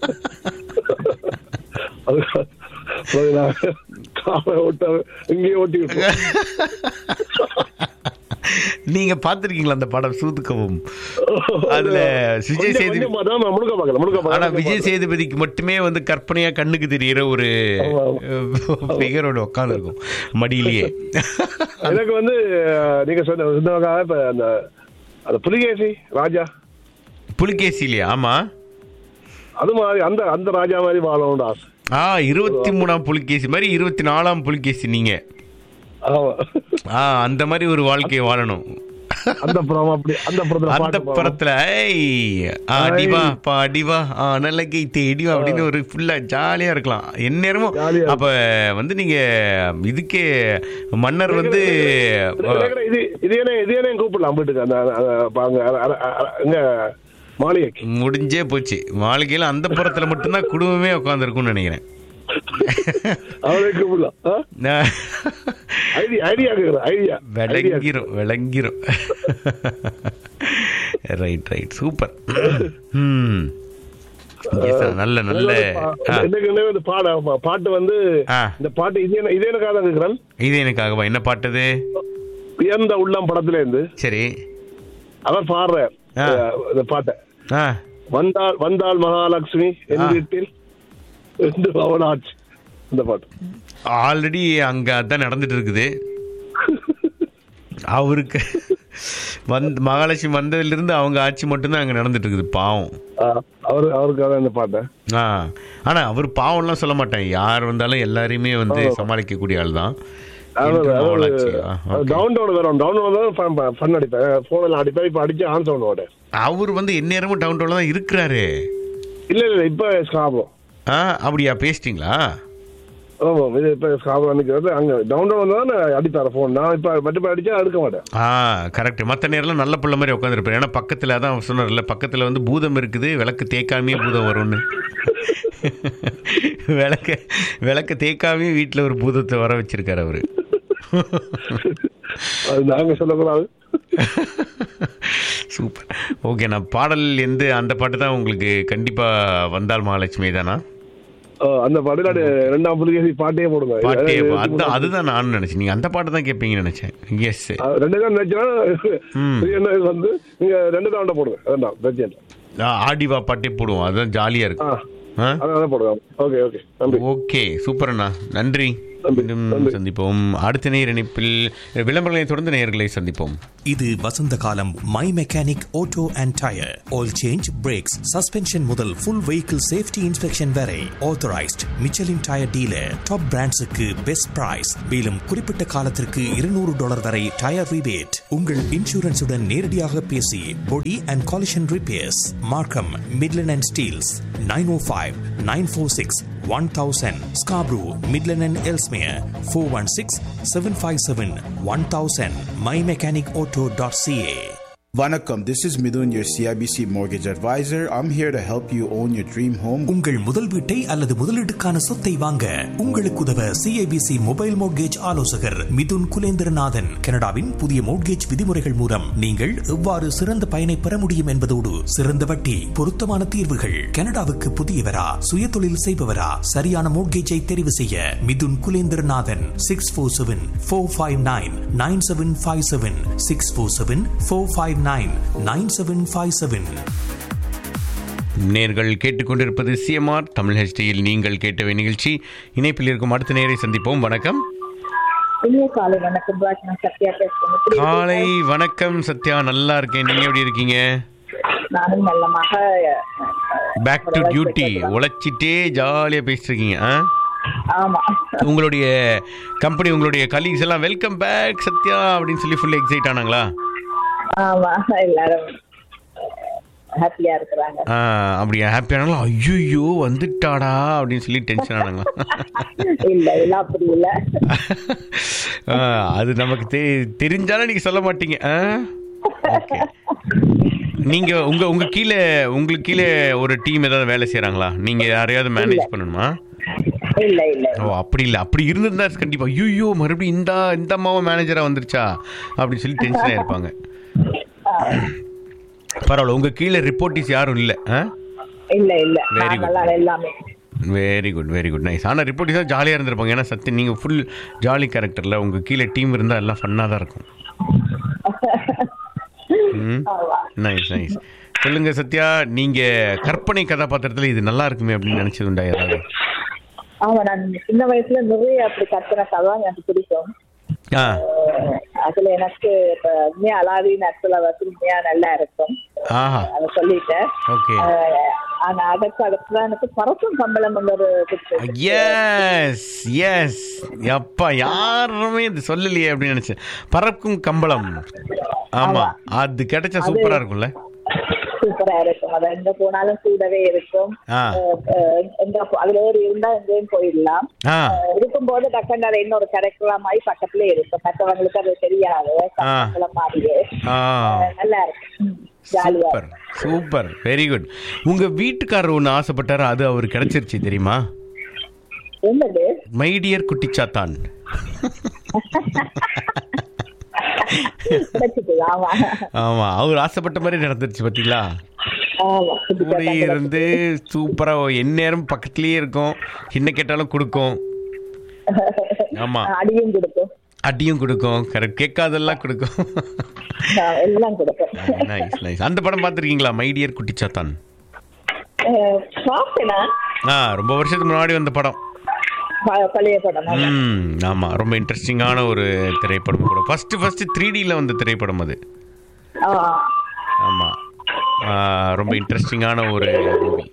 நீங்க பாத்திருக்கீங்களா அந்த படம் சூதுகவும்? அதுல விஜய் சேதுபதி, ஆனா விஜய் சேதுபதிக்கு மட்டுமே வந்து கற்பனையா கண்ணுக்கு தெரியற ஒரு ஃபிகரோட உட்கார்ந்து இருக்கும் மடியிலேயே. எனக்கு வந்து நீங்க சொன்ன புலிகேசி ராஜா, புலிகேசிலையா? ஆமா, அது மாதிரி அந்த ராஜா மாதிரி வாழணும்னு ஆசை. 23ஆம் புலிகேசி மாதிரி 24ஆம் புலிகேசி நீங்க. அந்த மாதிரி ஒரு வாழ்க்கையை வாழணும். அந்த படத்துல அடிவா அடிவா நல்ல கை தேடிவா அப்படின்னு ஒரு ஃபுல்லா ஜாலியா இருக்கலாம் எந்நேரமும். அப்ப வந்து நீங்க இதுக்கே மன்னர் வந்து கூப்பிடலாம் மாளிகைக்கு. முடிஞ்சே போச்சு. மாளிகையில அந்த புறத்துல மட்டும்தான் குடும்பமே உட்காந்துருக்கும்னு நினைக்கிறேன். விளங்கிரும். Right right, super. நல்ல நல்ல பாட்டு வந்து இந்த பாட்டு இது எனக்காகவா? என்ன பாட்டுது? உயர்ந்த உள்ளம் படத்துல இருந்து. சரி, அவர் பாடுற பாட்டை வந்தாள் மகாலட்சுமி என் வீட்டில் அந்த பாட்டு ஆல்ரெடி அங்க அதான் நடந்துட்டு இருக்குது. அவருக்கு மகாலட்சுமி வந்ததுல இருந்து அவங்க ஆட்சி மட்டும்தான் அங்க நடந்துட்டு இருக்குது. பாவம் அவருக்காக இந்த பாட்டை. ஆனா அவர் பாவம்லாம் சொல்ல மாட்டேன், யார் வந்தாலும் எல்லாரையுமே வந்து சமாளிக்கக்கூடிய ஆள் தான். அவர் வந்து எந்நேரமும் டவுன் டவுன்ல தான் இருக்கிறாரு. இல்ல இப்ப அப்படியா? பேசிட்டீங்களா? கரெக்ட். மற்ற நேரம் நல்ல பிள்ளை மாதிரி உட்காந்துருப்பேன். ஏன்னா பக்கத்துல அதான் சொன்னார்ல, பக்கத்துல வந்து பூதம் இருக்குது, விளக்கு தேய்க்காமே பூதம் வரும்னு. விளக்கு தேய்க்காமே வீட்டுல ஒரு பூதத்தை வர வச்சிருக்காரு அவரு. சொல்லக்கூடாது. சூப்பர். ஓகே, நான் பாடல் அந்த பாட்டு தான் உங்களுக்கு கண்டிப்பா வந்தால் மகாலட்சுமி தானா? அந்த பாட்டு 2ஆம் புலிகேசி பாட்டே போடுங்க. அதுதான் நானும் நினைச்சேன், நீங்க அந்த பாட்டு தான் கேட்பீங்கன்னு நினைச்சேன். எஸ், வந்து நீங்க 2 போடுங்க. ஆடிவா பாட்டே போடுவோம், அதுதான் ஜாலியா இருக்கு. அதனால போடுவோம். ஓகே ஓகே நன்றி. ஓகே சூப்பர் அண்ணா, நன்றி. மீண்டும் சந்திப்போம். அடுத்த நேர் இணைப்பில் விளம்பரங்களை தொடர்ந்து நேயர்களை சந்திப்போம். இது வசந்த காலம். My mechanic auto and tyre oil change, breaks, suspension முதல் ஃபுல் வெஹிக்கிள் சேஃப்டி இன்ஸ்பெக்ஷன் வரை authorised Michelin tyre dealer. Top பிராண்ட்ஸுக்கு best price. மேலும் குறிப்பிட்ட காலத்திற்கு $200 வரை டயர் ரிபேட். உங்கள் இன்சூரன்ஸுடன் நேரடியாக பேசி பொடி அண்ட் காலிஷன் ரிப்பேர்ஸ். மார்க்கம், Midland and Steeles. 905-946-1000. Scarborough, Midland and Ellesmere. 416-757-1000. mymechanicauto.ca. Vanakkam, this is Midun, your CIBC mortgage advisor. I'm here to help you own your dream home. உங்கள் முதல் வீட்டை அல்லது முதலீட்டுக்கான சொத்தை வாங்க உங்களுக்கு உதவ CIBC மொபைல் மோட்கேஜ் ஆலோசகர் மிதுன் குலேந்திரநாதன். கனடாவின் புதிய மோட்கேஜ் விதிமுறைகள் மூலம் நீங்கள் எவ்வாறு சிறந்த பயனை பெற முடியும் என்பதோடு சிறந்த வட்டி, பொருத்தமான தீர்வுகள். கனடாவுக்கு புதியவரா, சுய தொழில் செய்பவரா, சரியான மோட்கேஜை தெரிவு செய்ய மிதுன் குலேந்திரநாதன். 647-459-9757 647-459-9757. நேர்கள் கேட்டுக்கொண்டிருப்பது சிஎம்ஆர் தமிழ் ஹெச்டியில் நீங்கள் கேட்டவை நிகழ்ச்சி. இணைப்பில் இருக்கும் அடுத்த நேரை சந்திப்போம். வணக்கம். காலை வணக்கம் ராஜ், நான் சத்யா பேசுறேன். காலை வணக்கம் சத்யா, நல்லா இருக்கேன். நீங்க எப்படி இருக்கீங்க? நானும் நல்லமாக பேக் டு டியூட்டி உழைச்சிட்டே ஜாலியா பேசிட்டு இருக்கீங்க. ஆமா, உங்களுடைய கம்பெனி, உங்களுடைய கலீக்ஸ் எல்லாம் வெல்கம் பேக் சத்யா அப்படின்னு சொல்லி ஃபுல்லி எக்ஸைட் ஆனாங்களா? ஆமா, எல்லாரும் ஹாப்பியா இருக்கிறாங்க. அப்படியா? ஹாப்பியானாலும் ஐயோ வந்துட்டாடா அப்படின்னு சொல்லி டென்ஷன் ஆனாங்களா? இல்ல இல்ல, அப்படி இல்ல. அது நமக்கு தெரிஞ்சாலும் நீங்க சொல்ல மாட்டீங்க. நீங்க உங்களுக்கு கீழே ஒரு டீம் ஏதாவது வேலை செய்யறாங்களா? நீங்க யாரையாவது மேனேஜ் பண்ணணுமா? இல்ல இல்ல. ஓ அப்படி இல்ல. அப்படி இருந்திருந்தா கண்டிப்பா ஐயோ மறுபடியும் இந்த அம்மாவை மேனேஜரா வந்துருச்சா அப்படின்னு சொல்லி டென்ஷன் ஆயிருப்பாங்க. பரவாயில்ல, உங்க கீழே ரிப்போர்ட்டிஸ் யாரும் இல்ல? இல்ல இல்ல. வெரி குட், எல்லாமே very good, very good, nice. ஆனால் ரிப்போர்ட்டிஸா ஜாலியா இருந்திருப்பாங்க. ஏன்னா சத்தியம் நீங்க ஃபுல் ஜாலி கேரக்டர்ல உங்க கீழே டீம் இருந்தா எல்லாம் ஃபன்னா தான் இருக்கும். Nice nice. சொல்லுங்க சத்யா, நீங்க கற்பனை கதாபாத்திரத்துல இது நல்லா இருக்குமே அப்படின்னு நினைச்சது உண்டா ஏதாவது? ஆமா, நான் சின்ன வயசுல நிறைய அப்படி கற்பனை கதை எனக்கு பிடிக்கும். அதுல எனக்கு உண்மையா அலாதீன் ஆக்சுவலா உண்மையா நல்லா இருக்கும், அதை சொல்லிட்டேன். ஆனா அதற்கு அடுத்து எனக்கு பறக்கும் கம்பளம் ஒரு அப்பா யாருமே இது சொல்லலையே அப்படின்னு நினைச்சேன். பறக்கும் கம்பளம், ஆமா அது கிடைச்சா சூப்பரா இருக்கும்ல. சூப்பரா இருக்கும், அது எங்க போனாலும் கூடவே இருக்கும். அதுல ஒரு இருந்தா எங்கேயும் போயிடலாம். இருக்கும்போது டக்குன்னு அதை இன்னொரு கிடைக்கலாமாய் பக்கத்துல இருக்கும். மற்றவங்களுக்கு அது தெரியாது, மாதிரியே நல்லா இருக்கும், ஜாலியா. Super, very good. உங்க வீட்டுக்காரர் ஒண்ணு ஆசைப்பட்டாரு, அது அவரு கிடைச்சிருச்சு தெரியுமா? என்னது? மை டியர் குட்டிச்சாத்தான். ஆமா, அவர் ஆசைப்பட்ட மாதிரி நடந்துருச்சு பாத்தீங்களா? இருந்து சூப்பரா எந்நேரம் பக்கத்துலயே இருக்கும், என்ன கேட்டாலும் கொடுக்கும். ஆமா, அடியும் கொடுக்கும், கரெக்ட், கேட்காதெல்லாம் கொடுக்கும், எல்லாம் கொடுக்கும். Nice nice. அந்த படம் பாத்திருக்கீங்களா, மை டியர் குட்டிச்சாத்தான்? ரொம்ப வருஷத்துக்கு முன்னாடி வந்த படம். ஆமா, ரொம்ப இன்ட்ரெஸ்டிங்கான ஒரு திரைப்படம் கூட. ஃபர்ஸ்ட் 3Dல வந்த திரைப்படம் அது. ஆமா, ரொம்ப இன்ட்ரெஸ்டிங்கான ஒரு மூவி.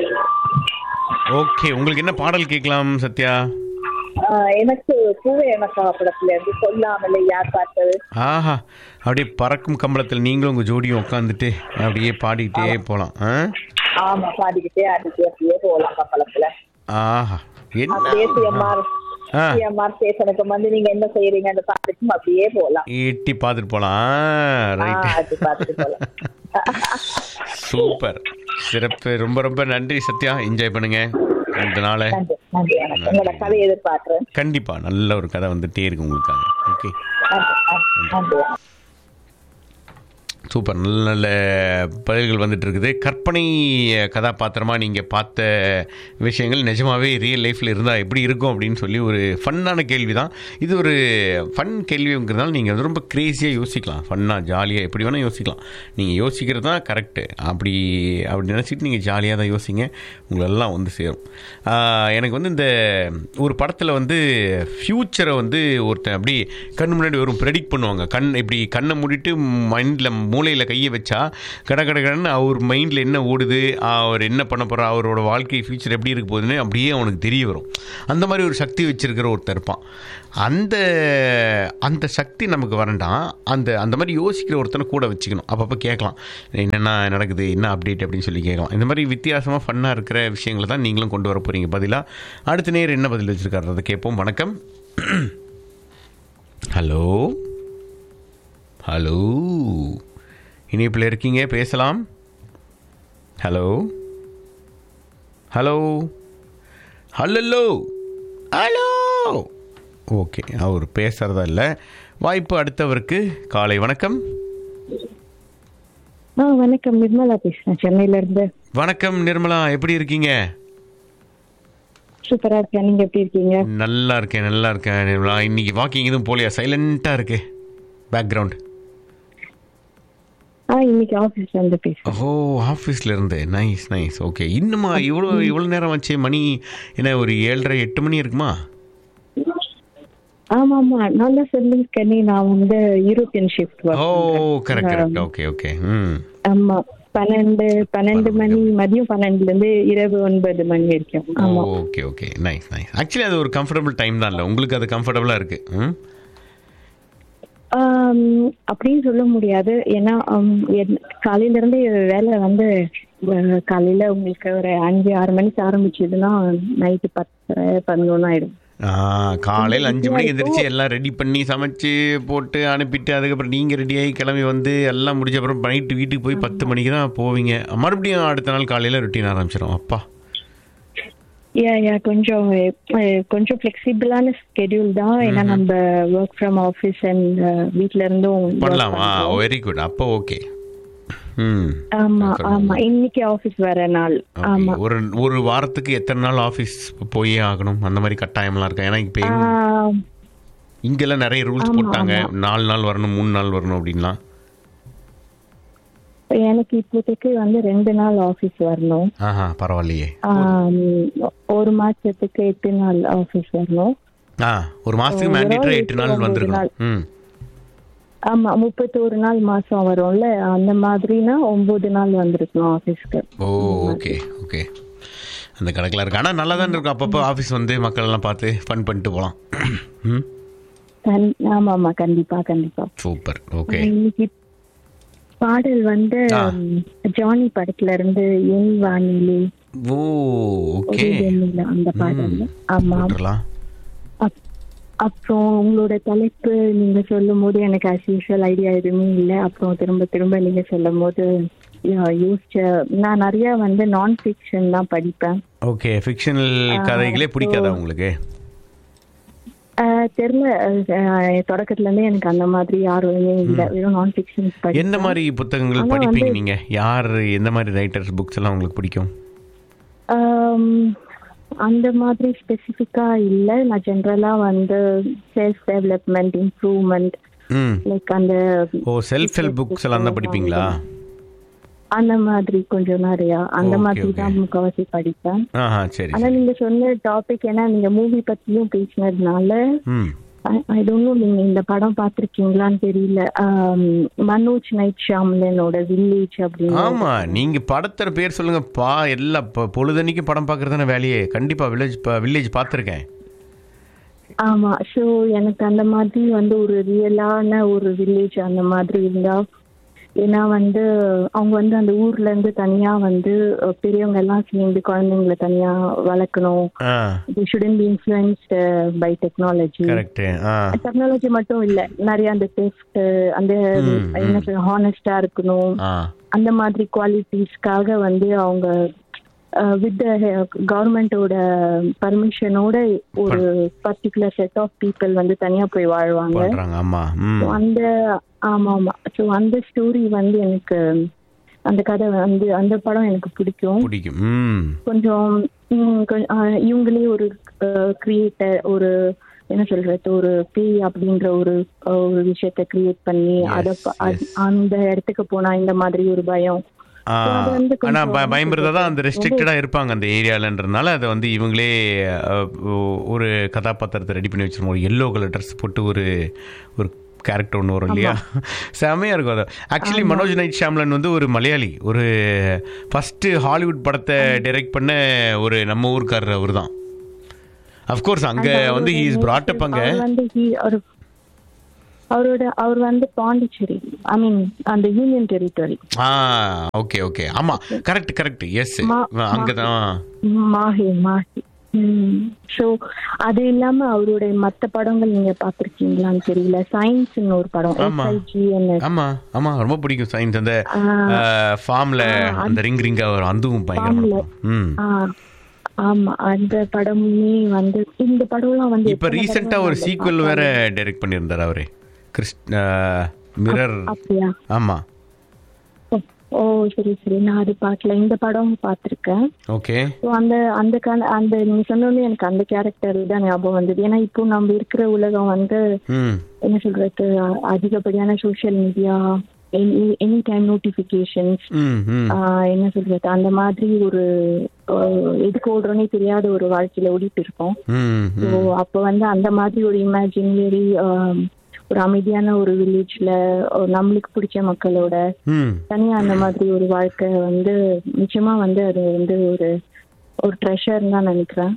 ஓகே, உங்களுக்கு என்ன பாடல் கேட்கலாம் சத்யா? எனக்கு பூவே எனக்கா படத்துல இருந்து சொல்லாமலே யார் பார்த்தது. ஆஹா, அப்படியே பறக்கும் கம்பளத்தில் நீங்களும் உங்க ஜோடியும் உட்காந்துட்டு அப்படியே பாடிக்கிட்டே போலாம். ஆமா, பாடிக்கிட்டே ஆடிக்கிட்டே அப்படியே போகலாம் கம்பளத்துல. ஆஹா, ஸ்டேஷனுக்கு வந்து நீங்க என்ன செய்யறீங்கன்னு பார்த்துட்டு அப்படியே போலாம், எட்டி பார்த்துட்டு போலாம். சூப்பர், சிறப்பு, ரொம்ப ரொம்ப நன்றி சத்யா. என்ஜாய் பண்ணுங்க இந்த நாளை. கதை எதிர்பார்க்கிறேன். கண்டிப்பா நல்ல ஒரு கதை வந்துட்டே இருக்கு உங்களுக்காக. Okay, super. நல்ல நல்ல பதில்கள் வந்துட்டு இருக்குது. கற்பனை கதாபாத்திரமாக நீங்கள் பார்த்த விஷயங்கள் நிஜமாகவே ரியல் லைஃப்பில் இருந்தால் எப்படி இருக்கும் அப்படின்னு சொல்லி ஒரு ஃபன்னான கேள்வி தான் இது. ஒரு ஃபன் கேள்விங்கிறதுனால நீங்கள் வந்து ரொம்ப க்ரேஸியாக யோசிக்கலாம், ஃபன்னாக ஜாலியாக எப்படி வேணால் யோசிக்கலாம். நீங்கள் யோசிக்கிறது தான் கரெக்டு. அப்படி நினச்சிட்டு நீங்கள் ஜாலியாக தான் யோசிங்க, உங்களெல்லாம் வந்து சேரும். எனக்கு வந்து இந்த ஒரு படத்தில் வந்து ஃப்யூச்சரை வந்து ஒருத்தன் அப்படி கண் முன்னாடி வரும் ப்ரெடிக்ட் பண்ணுவாங்க. இப்படி கண்ணை மூடிட்டு மைண்டில் மூளையில் கையை வச்சா கடன்னு அவர் மைண்டில் என்ன ஓடுது, அவர் என்ன பண்ண போகிறார், அவரோட வாழ்க்கை ஃபியூச்சர் எப்படி இருக்க போகுதுன்னு அப்படியே அவனுக்கு தெரிய வரும். அந்த மாதிரி ஒரு சக்தி வச்சிருக்கிற ஒருத்தர் இருப்பான். அந்த சக்தி நமக்கு வரண்டாம். அந்த மாதிரி யோசிக்கிற ஒருத்தனை கூட வச்சுக்கணும். அப்பப்போ கேட்கலாம், என்னென்ன நடக்குது, என்ன அப்டேட் அப்படின்னு சொல்லி கேட்கலாம். இந்த மாதிரி வித்தியாசமாக ஃபன்னாக இருக்கிற விஷயங்களை தான் நீங்களும் கொண்டு வர போகிறீங்க பதிலாக. அடுத்த நேரம் என்ன பதில் வச்சுருக்காரு அதை கேட்போம். வணக்கம். ஹலோ ஹலோ, இணைப்பில் இருக்கீங்க, பேசலாம். Hello hello hello hello. Okay, அவர் பேசுகிறதா இல்லை. வாய்ப்பு அடுத்தவருக்கு. காலை வணக்கம். வணக்கம், நிர்மலா பேசுகிறேன் சென்னையிலேருந்து. வணக்கம் நிர்மலா, எப்படி இருக்கீங்க? சூப்பராக இருக்கேன், நீங்கள் எப்படி இருக்கீங்க? நல்லா இருக்கேன் நிர்மலா. இன்னைக்கு வாக்கிங் எதுவும் போலியா? சைலண்ட்டாக இருக்கு பேக்ரவுண்ட். இன்னைக்கு ஆஃபீஸ்ல இருந்து பேசுறேன். ஓ, ஆஃபீஸ்ல இருந்து. Nice nice. ஓகே. இன்னுமா இவ்வளோ நேரம் ஆச்சு? மணி என்ன, ஒரு 7:30-8 மணி இருக்குமா? ஆமாம், நான் தான் சொல்லியிருக்கேன், நான் வந்து யூரோப்பியன் ஷிஃப்ட். ஓ, கரெக்ட். Okay okay. ஆமாம், 12 மணி, மதியம் 12லேருந்து இரவு 9 மணி வரைக்கும். Okay okay. Nice nice. Actually அது ஒரு கம்ஃபர்டபுள் டைம் தான் இல்லை உங்களுக்கு? அது கம்ஃபர்டபுளாக இருக்கு அப்படின்னு சொல்ல முடியாது. ஏன்னா காலையில இருந்து வேலை வந்து காலையில உங்களுக்கு ஒரு 5-6 மணிக்கு ஆரம்பிச்சதுன்னா நைட்டு 10-11 ஆயிடும். காலையில் 5 மணிக்கு எந்திரிச்சு எல்லாம் ரெடி பண்ணி சமைச்சு போட்டு அனுப்பிட்டு அதுக்கப்புறம் நீங்கள் ரெடியாகி கிளம்பி வந்து எல்லாம் முடிச்ச அப்புறம் நைட்டு வீட்டுக்கு போய் 10 மணிக்கு தான் போவீங்க. மறுபடியும் அடுத்த நாள் காலையில் ரொட்டீன் ஆரம்பிச்சிடும். அப்பா, கொஞ்சம் ஃப்ளெக்சிபிளான ஸ்கெடியூல் தான். ஏன்னா நம்ம ஒர்க் ஃப்ரம் ஆஃபீஸ் அண்ட் வீட்ல இருந்தும் பண்ணலாமா? Very good. அப்போ ஓகே. ஆமா ஆமா, இன்னைக்கு ஆஃபீஸ் வர நாள். ஆமா, ஒரு வாரத்துக்கு எத்தனை நாள் ஆஃபீஸ் போயே ஆகணும் அந்த மாதிரி கட்டாயம்லாம் இருக்கா? ஏன்னா இப்போ இங்கெல்லாம் நிறைய ரூல்ஸ் போட்டாங்க, 4 நாள் வரணும், 3 நாள் வரணும் அப்படின்லாம். எனக்கு இப்போதைக்கு வந்து 2 நாள் ஆஃபீஸ் வரணும். பரவாயில்லையே. ஒரு மாசத்துக்கு 8 நாள் ஆஃபீஸ் வரணும். ஒரு மாசத்துக்கு மேண்டேட்டரி 8 நாள் வந்துருக்கணும். ஆமா, 31 நாள் மாசம் வரும்ல, அந்த மாதிரினா 9 நாள் வந்திருக்கணும் ஆஃபீஸ்க்கு. Okay okay. அந்த கணக்கில் இருக்கு. ஆனால் நல்லா தான் இருக்கும். அப்பப்போ ஆஃபீஸ் வந்து மக்கள் எல்லாம் பார்த்து ஃபன் பண்ணிட்டு போகலாம். ஆமாம், கண்டிப்பா கண்டிப்பா. சூப்பர். ஓகே. இன்னைக்கு பாடல் வந்து ஜானி படத்துல இருந்து என் வானிலை. ஓகே, அந்த பாடல். ஆமா. அப்புறம் உங்களோட தலைப்பு நீங்க சொல்லும் போது எனக்கு as usual ஐடியா எதுவுமே இல்லை. அப்புறம் திரும்ப நீங்க சொல்லும் போது யோசிச்ச, நான் நிறைய வந்து நான் ஃபிக்ஷன் தான் படிப்பேன். ஓகே. ஃபிக்ஷனல் கதைகளே பிடிக்காதா உங்களுக்கு? தெரியல, தொடக்கத்துல இருந்தே எனக்கு அந்த மாதிரி ஆர்வமே இல்லை. வெறும் நான் ஃபிக்ஷன். என்ன மாதிரி புத்தகங்கள் படிப்பீங்க நீங்க? யார், எந்த மாதிரி ரைட்டர்ஸ் புக்ஸ் எல்லாம் உங்களுக்கு பிடிக்கும்? அந்த மாதிரி ஸ்பெசிஃபிக்கா இல்லை. நான் ஜென்ரலா வந்து செல்ஃப் டெவலப்மெண்ட், இம்ப்ரூவ்மெண்ட், லைக் அந்த செல்ஃப் ஹெல்ப் புக்ஸ் எல்லாம் தான் படிப்பீங்களா? அந்த மாதிரி கொஞ்சம் நிறையா அந்த மாதிரி தான் முக்கால்வாசி படிப்பேன். ஆனா நீங்க சொன்ன டாபிக், ஏன்னா நீங்க மூவி பத்தியும் பேசினதுனால ஐ டோன்ட் நோ, நீங்க இந்த படம் பாத்திருக்கீங்களான்னு தெரியல, மனோஜ் நைட் ஷாம்லனோட வில்லேஜ் அப்படின்னு. ஆமா, நீங்க படத்தோட பேர் சொல்லுங்க. எல்லா பொழுதன்னைக்கு படம் பாக்குறதான வேலையே. கண்டிப்பா வில்லேஜ் பாத்திருக்கேன். ஆமா, ஸோ எனக்கு அந்த மாதிரி வந்து ஒரு ரியலான ஒரு வில்லேஜ் அந்த மாதிரி இருந்தா, ஏன்னா வந்து அவங்க வந்து அந்த ஊர்ல இருந்து தனியா வந்து பெரியவங்க எல்லாம் சேர்ந்து குழந்தைங்களை தனியா வளர்க்கணும். They shouldn't be influenced by technology. Technology மட்டும் இல்ல, நிறைய அந்த theft, அந்த என்ன ஹானஸ்டா இருக்கணும், அந்த மாதிரி குவாலிட்டிஸ்க்காக வந்து அவங்க வித் கவர்மெண்டோட பர்மிஷனோட ஒரு பர்டிகுலர் செட் ஆஃப் பீப்புள் வந்து தனியா போய் வாழ்வாங்க. அந்த ஆமா. ஸோ அந்த ஸ்டோரி வந்து எனக்கு அந்த கதை வந்து அந்த படம் எனக்கு பிடிக்கும். கொஞ்சம் இவங்களே ஒரு கிரியேட்டர், ஒரு என்ன சொல்றது, ஒரு பேய் அப்படின்ற ஒரு விஷயத்த கிரியேட் பண்ணி அந்த இடத்துக்கு போனா இந்த மாதிரி ஒரு பயம். ஆனா பயமுறுதான் அந்த ரெஸ்ட்ரிக்டடா இருப்பாங்க அந்த ஏரியாலன்றதுனால அதை வந்து இவங்களே ஒரு கதாபாத்திரத்தை ரெடி பண்ணி வச்சிருவோம். ஒரு எல்லோ கலர் ட்ரெஸ் போட்டு ஒரு கேரக்டர் ஒன்று வரும் இல்லையா, செம்மையாக இருக்கும் அது. ஆக்சுவலி மனோஜ் நைட் ஷாம்லன் வந்து ஒரு மலையாளி, ஒரு ஃபஸ்ட்டு ஹாலிவுட் படத்தை டைரக்ட் பண்ண ஒரு நம்ம ஊருக்காரர் அவர் தான். அஃப்கோர்ஸ் அங்கே வந்து ஹி இஸ் brought up அங்கே. அவர் வந்து பாண்டிச்சேரி, ஐ மீன் அந்த யூனியன் டெரிட்டரி. ஓகே ஓகே, ஆமா, கரெக்ட் எஸ், அங்கதான் மாஹே. ஸோ அது இல்லாம அவருடைய மற்ற படங்கள் நீங்க பாத்திருக்கீங்களான்னு தெரியல. சயின்ஸ்னு ஒரு படம், ஆமா ரொம்ப பிடிக்கும் சயின்ஸ். அந்த ஃபார்ம்ல அந்த ரிங்கா வரும், அதுவும் பயங்கரமா. ஆமா, அந்த படமுமே வந்து இந்த படம்லாம் வந்து இப்ப ரீசெண்டா ஒரு சீக்வல் வேற டைரக்ட் பண்ணியிருந்தாரு அவரே, மிரர். ஆமா. ஓ சரி, நான் அது பார்க்கல. இந்த படம் பார்த்திருக்கேன். ஓகே. அந்த நீங்க சொன்னோடனே எனக்கு அந்த கேரக்டர் தான் ஞாபகம் வந்தது. ஏன்னா இப்போ நம்ம இருக்கிற உலகம் வந்து என்ன சொல்றது, அதிகப்படியான social media, any time notifications, என்ன சொல்றது, அந்த மாதிரி ஒரு எதுக்கு ஓடுறோன்னே தெரியாத ஒரு வாழ்க்கையில ஓடிட்டு இருக்கோம். ஸோ அப்போ வந்து அந்த மாதிரி ஒரு இமேஜினரி ஒரு அமைதியான ஒரு வில்லேஜ்ல நம்மளுக்கு பிடிச்ச மக்களோட தனியா அந்த மாதிரி ஒரு வாழ்க்கை வந்து நிச்சயமா வந்து அது வந்து ஒரு ட்ரெஷர் தான் நினைக்கிறேன்.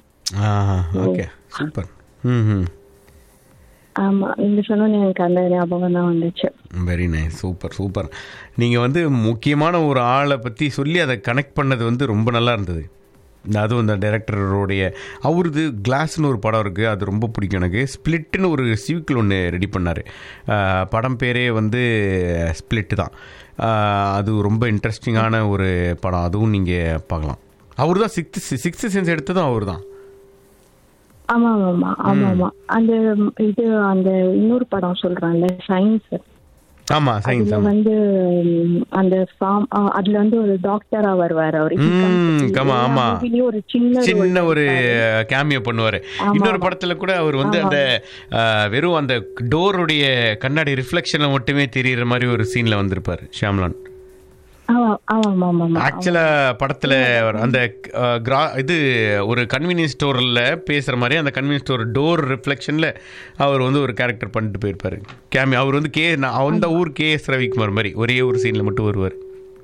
ஆமா, நீங்க சொன்னோன்னு எனக்கு அந்த ஞாபகம் தான் வந்துச்சு. Very nice, super. நீங்க வந்து முக்கியமான ஒரு ஆளை பத்தி சொல்லி அதை கனெக்ட் பண்ணது வந்து ரொம்ப நல்லா இருந்தது. அதுவும் இந்த டைரக்டருடைய அவரது கிளாஸ்னு ஒரு படம் இருக்குது, அது ரொம்ப பிடிக்கும் எனக்கு. ஸ்பிளிட்னு ஒரு சீக்வல் ஒன்று ரெடி பண்ணார், படம் பேரே வந்து ஸ்பிளிட் தான். அது ரொம்ப இன்ட்ரெஸ்டிங்கான ஒரு படம், அதுவும் நீங்கள் பார்க்கலாம். அவர் தான் சிக்ஸ்த் சென்ஸ் எடுத்ததும் அவர் தான். ஆமாம். அந்த அந்த இன்னொரு படம் சொல்கிறாங்கல்ல, சயின்ஸ். ஆமா, சயின்ஸ் வந்து அந்த ஃபார்ம், அதுல வந்து ஒரு டாக்டரா வருவாரு அவரு. ஆமா, ஒரு சின்ன ஒரு கேமியோ பண்ணுவாரு. இன்னொரு படத்துல கூட அவர் வந்து அந்த வெறும் அந்த டோருடைய கண்ணாடி ரிஃப்ளெக்ஷன்ல மட்டுமே தெரியுற மாதிரி ஒரு சீன்ல வந்திருப்பாரு ஷாம்லான். ஆக்சுவலா படத்துல அந்த இது ஒரு கன்வீனியன்ஸ் ஸ்டோர்ல பேசுற மாதிரி அந்த கன்வீனியன்ஸ் ஸ்டோர் டோர் ரிஃப்ளெக்ஷன்ல அவர் வந்து ஒரு கேரக்டர் பண்ணிட்டு போயிருப்பாரு கேமி. அவர் வந்து அந்த ஊர் KS ரவிக்குமார் மாதிரி ஒரே ஒரு சீன்ல மட்டும் வருவார்.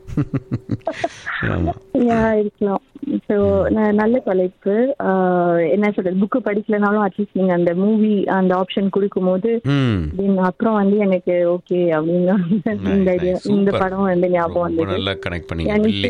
இருக்கலாம். ஸோ நல்ல தலைப்பு. என்ன சொல்றது, புக்கு படிக்கலனாலும் அட்லீஸ்ட் நீங்க அந்த மூவி அந்த ஆப்ஷன் கொடுக்கும் போது அப்புறம் வந்து எனக்கு ஓகே அப்படின்னு இந்த படம் வந்து ஞாபகம் வந்து.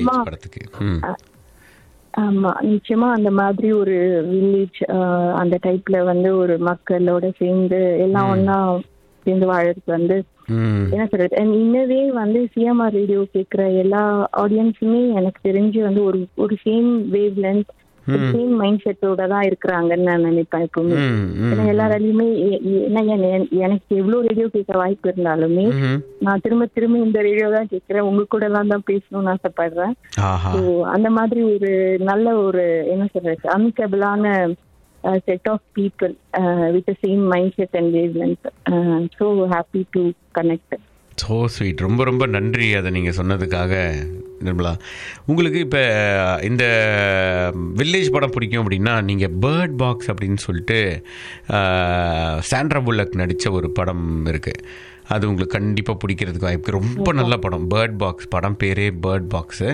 ஆமா, நிச்சயமா அந்த மாதிரி ஒரு வில்லேஜ் அந்த டைப்ல வந்து ஒரு மக்களோட சேர்ந்து எல்லாம் ஒன்னா சேர்ந்து வாழறதுக்கு வந்து என்ன சொல்றது, இன்னவே வந்து சிஎம்ஆர் ரேடியோ கேட்கிற எல்லா ஆடியன்ஸுமே எனக்கு தெரிஞ்சு வந்து ஒரு same wave length, same mind செட்டோட தான் இருக்கிறாங்கன்னு நான் நினைப்பேன் எப்பவுமே. ஏன்னா எல்லாராலையுமே எனக்கு எவ்வளவு ரேடியோ கேட்க வாய்ப்பு இருந்தாலுமே நான் திரும்ப இந்த ரேடியோ தான் கேட்கிறேன், உங்க கூட எல்லாம் தான் பேசணும்னு ஆசைப்படுறேன். அந்த மாதிரி ஒரு நல்ல ஒரு என்ன சொல்றது அமிக்கபிளான set of people with the same mindset and wavelength. So happy to connect. So sweet. ரொம்ப ரொம்ப நன்றி அதை நீங்கள் சொன்னதுக்காக நிர்மலா. உங்களுக்கு இப்போ இந்த வில்லேஜ் படம் பிடிக்கும் அப்படின்னா நீங்கள் பேர்ட் பாக்ஸ் அப்படின்னு சொல்லிட்டு சாண்ட்ரா புல்லக் நடித்த ஒரு படம் இருக்குது, அது உங்களுக்கு கண்டிப்பாக பிடிக்கிறதுக்கு வாய்ப்பு. ரொம்ப நல்ல படம், பேர்ட் பாக்ஸ், படம் பேரே பேர்ட் பாக்ஸு.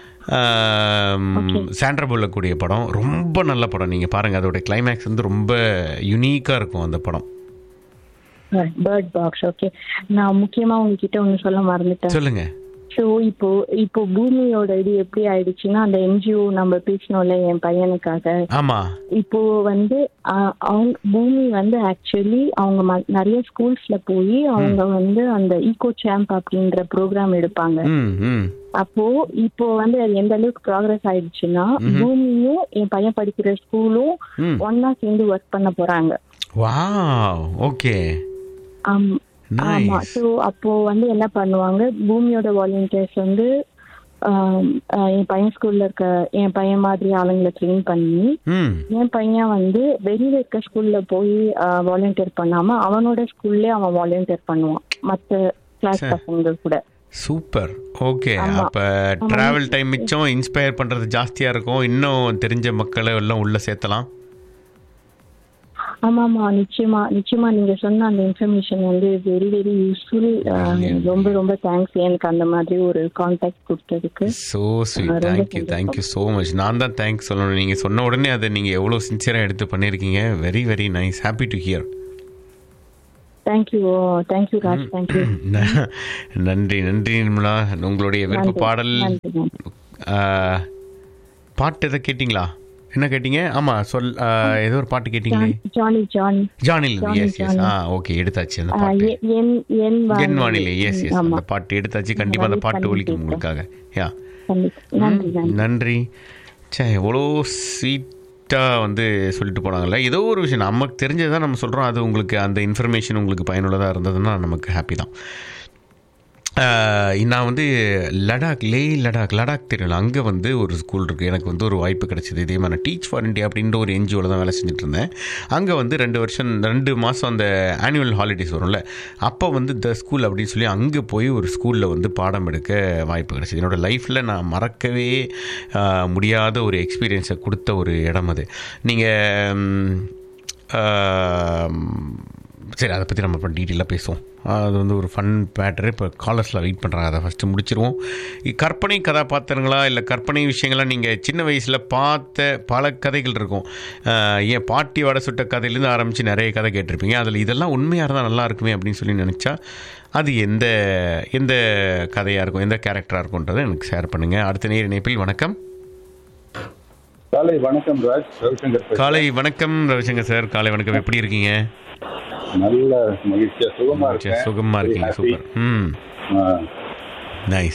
சாண்ட்ரா புல்லக் கூடிய படம், ரொம்ப நல்ல படம். நீங்கள் பாருங்கள், அதோட கிளைமேக்ஸ் வந்து ரொம்ப யூனிக்காக இருக்கும் அந்த படம். Bird box. ஓகே, நான் முக்கியமாக உங்ககிட்ட ஒன்று சொல்ல மறந்துட்டேன். சொல்லுங்க. ஸோ இப்போ பூமியோட இது எப்படி ஆயிடுச்சுன்னா, அந்த என்ஜிஓ நம்ம பேசணும்ல என் பையனுக்காக. ஆமா, இப்போ வந்து அவங்க பூமி வந்து ஆக்சுவலி அவங்க நிறைய ஸ்கூல்ஸ்ல போய் அவங்க வந்து அந்த ஈகோ சாம்ப் அப்படின்ற ப்ரோக்ராம் எடுப்பாங்க. அப்போ இப்போ வந்து அது எந்த அளவுக்கு ப்ராக்ரஸ் ஆயிடுச்சுன்னா, பூமியும் என் பையன் படிக்கிற ஸ்கூலும் ஒன்னா சேர்ந்து ஒர்க் பண்ண போறாங்க. Wow, okay. ஆமா. ஸோ அப்போ வந்து என்ன பண்ணுவாங்க, பூமியோட வாலண்டியர்ஸ் வந்து என் பையன் ஸ்கூல்ல இருக்க என் பையன் மாதிரி ஆளுங்களை ட்ரெயின் பண்ணி, என் பையன் வந்து வெளியில இருக்க ஸ்கூல்ல போய் வாலண்டியர் பண்ணாம அவனோட ஸ்கூல்ல அவன் வாலண்டியர் பண்ணுவான் மற்ற கிளாஸ் பசங்க கூட. Super, okay. அப்ப டிராவல் டைம் மிச்சம், இன்ஸ்பயர் பண்றது ஜாஸ்தியா இருக்கும், இன்னும் தெரிஞ்ச மக்களை எல்லாம் உள்ள சேர்த்தலாம். ஆமாமா, நிச்சயமா நிச்சயமா நீங்க சொன்ன அந்த இன்ஃபர்மேஷன் வந்து வெரி வெரி யூஸ்ஃபுல். ரொம்ப ரொம்ப தேங்க்ஸ் எனக்கு அந்த மாதிரி ஒரு கான்டாக்ட் கொடுத்ததுக்கு. So sweet, thank you so much. நான் தான் தேங்க்ஸ் சொல்லணும். நீங்க சொன்ன உடனே அதை நீங்க எவ்வளவு சின்சியரா எடுத்து பண்ணிருக்கீங்க. Very very nice, happy to hear. Thank you Raj, thank you. நன்றி நன்றி நிர்மலா. உங்களுடைய விருப்ப பாடல் பாட்டு எதை கேட்டீங்களா? என்ன கேட்டீங்க? ஆமா, ஏதோ ஒரு பாட்டு கேட்டீங்களே, ஜானில். எஸ் எஸ், ஓகே, எடுத்தாச்சு அந்த பாட்டு, என் வானிலை. எஸ் எஸ், அந்த பாட்டு எடுத்தாச்சு. கண்டிப்பா அந்த பாட்டு ஒலிக்கும் உங்களுக்காக. யா, நன்றி. சே, எவ்வளோ ஸ்வீட்டாக வந்து சொல்லிட்டு போனாங்கல்ல. ஏதோ ஒரு விஷயம் நமக்கு தெரிஞ்சதான் நம்ம சொல்கிறோம். அது உங்களுக்கு அந்த இன்ஃபர்மேஷன் உங்களுக்கு பயனுள்ளதாக இருந்ததுன்னா நமக்கு ஹாப்பி தான். நான் வந்து லடாக் தெரியல, அங்கே வந்து ஒரு ஸ்கூல் இருக்குது. எனக்கு வந்து ஒரு வாய்ப்பு கிடச்சிது. இதே மாதிரி டீச் ஃபார் இண்டியா அப்படின்ற ஒரு என்ஜிஓவில் தான் வேலை செஞ்சுட்டு இருந்தேன். அங்கே வந்து 2 மாதம் அந்த ஆனுவல் ஹாலிடேஸ் வரும்ல, அப்போ வந்து த ஸ்கூல் அப்படின்னு சொல்லி அங்கே போய் ஒரு ஸ்கூலில் வந்து பாடம் எடுக்க வாய்ப்பு கிடச்சிது. என்னோடய லைஃப்பில் நான் மறக்கவே முடியாத ஒரு எக்ஸ்பீரியன்ஸை கொடுத்த ஒரு இடம் அது. நீங்கள் சரி, அதை பற்றி நம்ம இப்போ டீட்டெயிலாக பேசுவோம். அது வந்து ஒரு ஃபன் மேட்டரு. இப்போ காலர்ஸில் வெயிட் பண்ணுறாங்க, அதை ஃபஸ்ட்டு முடிச்சிருவோம். கற்பனை கதாபாத்திரங்களா இல்லை கற்பனை விஷயங்களாக நீங்கள் சின்ன வயசில் பார்த்த பல கதைகள் இருக்கும். ஏன் பாட்டி வடை சுட்ட கதையிலேருந்து ஆரம்பித்து நிறைய கதை கேட்டிருப்பீங்க. அதில் இதெல்லாம் உண்மையாக இருந்தால் நல்லா இருக்குமே அப்படின்னு சொல்லி நினச்சா அது எந்த கதையாக இருக்கும், எந்த கேரக்டராக இருக்கும்ன்றதை எனக்கு ஷேர் பண்ணுங்கள். அடுத்த நேர இணைப்பில் வணக்கம். காலை வணக்கம் ராஜ், ரவிசங்கர். காலை வணக்கம் ரவிசங்கர் சார். காலை வணக்கம், எப்படி இருக்கீங்க? நல்ல மகிழ்ச்சியா சுகமா இருக்கீங்க. சூப்பர். நைஸ்.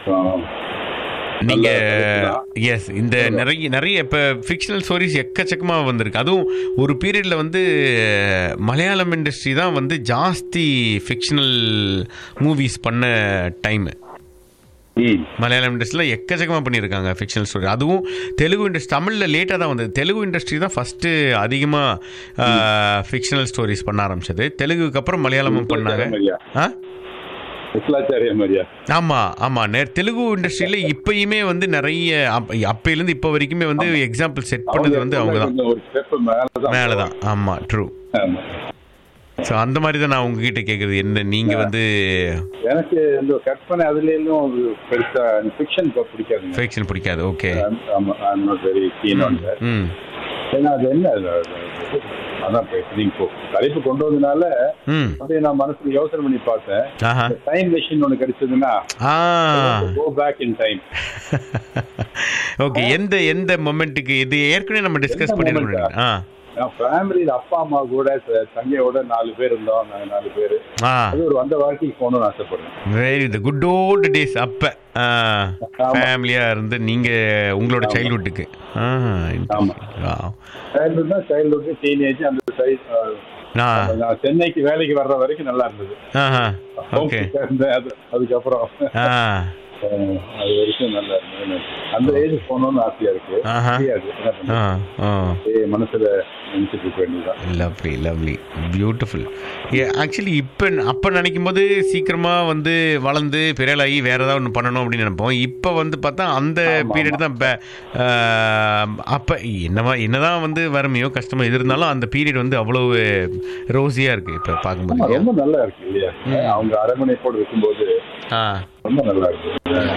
நீங்க எஸ், இந்த நிறைய இப்போ ஃபிக்ஷனல் ஸ்டோரிஸ் எக்கச்சக்கமாக வந்திருக்கு. அதுவும் ஒரு பீரியடில் வந்து மலையாளம் இண்டஸ்ட்ரி தான் வந்து ஜாஸ்தி ஃபிக்ஷனல் மூவிஸ் பண்ண டைமு. மலையாளம் இண்டஸ்ட்ரியில் எக்கச்சக்கமாக பண்ணியிருக்காங்க ஃபிக்ஷனல் ஸ்டோரி. அதுவும் தெலுங்கு இண்டஸ்ட்ரி, தமிழில் லேட்டாக தான் வந்தது. தெலுங்கு இண்டஸ்ட்ரி தான் ஃபஸ்ட்டு அதிகமாக ஃபிக்ஷனல் ஸ்டோரிஸ் பண்ண ஆரம்பிச்சது. தெலுங்குக்கு அப்புறம் மலையாளமும் பண்ணாங்க. ஆமாம், தெலுங்கு இண்டஸ்ட்ரியில் இப்பயுமே வந்து நிறைய அப்பையிலேருந்து இப்போ வரைக்குமே வந்து எக்ஸாம்பிள் செட் பண்ணது வந்து அவங்க தான், மேலே தான். ஆமாம், ட்ரூ. ஸோ அந்த மாதிரி தான் நான் உங்ககிட்ட கேட்குறது. என்ன நீங்கள் வந்து எனக்கு இந்த கற்பனை அதுலேயும் ஒரு பெருசாக ஃபிக்ஷன் பிடிக்காது. ஓகே. ஏன்னா அது என்ன, அதான் நீங்கள் தலைப்பு கொண்டு வந்ததுனால அப்படியே நான் மனசுல யோசனை பண்ணி பார்த்தேன். டைம் மெஷின் ஒன்று கிடைச்சதுன்னா go back in time. Okay, எந்த மொமெண்ட்டுக்கு? இது ஏற்கனவே நம்ம டிஸ்கஸ் பண்ணிருக்கோம். ஃபேமிலியில அப்பா அம்மா கூட தங்கையோட 4 பேர் இருந்தோம். நாங்கள் 4 பேர். அது ஒரு அந்த வாழ்க்கைக்கு போகணும்னு ஆசைப்படுறேன். Very good old days. அப்ப ஃபேமிலியா இருந்து நீங்க உங்களோட சைல்ட்ஹுட்டுக்கு. சைல்ட்ஹுட், டீனேஜ், அந்த நான் சென்னைக்கு வேலைக்கு வர்ற வரைக்கும் நல்லா இருந்தது. அதுக்கப்புறம் அது வரைக்கும் நல்லா இருந்தது. அந்த ஏஜ் போகணும்னு ஆசையா இருக்கு. மனசுல நினைச்சிட்டு இருக்க வேண்டியதுதான். Lovely, beautiful. ஆக்சுவலி அப்போ நினைக்கும் போது சீக்கிரமா வந்து வளர்ந்து பிறலாகி வேற ஏதாவது ஒன்று பண்ணணும் அப்படின்னு நினைப்போம். இப்போ வந்து பார்த்தா அந்த பீரியட் தான். அப்போ என்னதான் வந்து வறுமையோ கஷ்டமோ எது இருந்தாலும் அந்த பீரியட் வந்து அவ்வளவு ரோசியா இருக்கு. இப்போ பார்க்கும்போது ரொம்ப நல்லா இருக்கு இல்லையா? அவங்க அரண்மனைப்போடு இருக்கும்போது ரொம்ப நல்லா இருக்கு.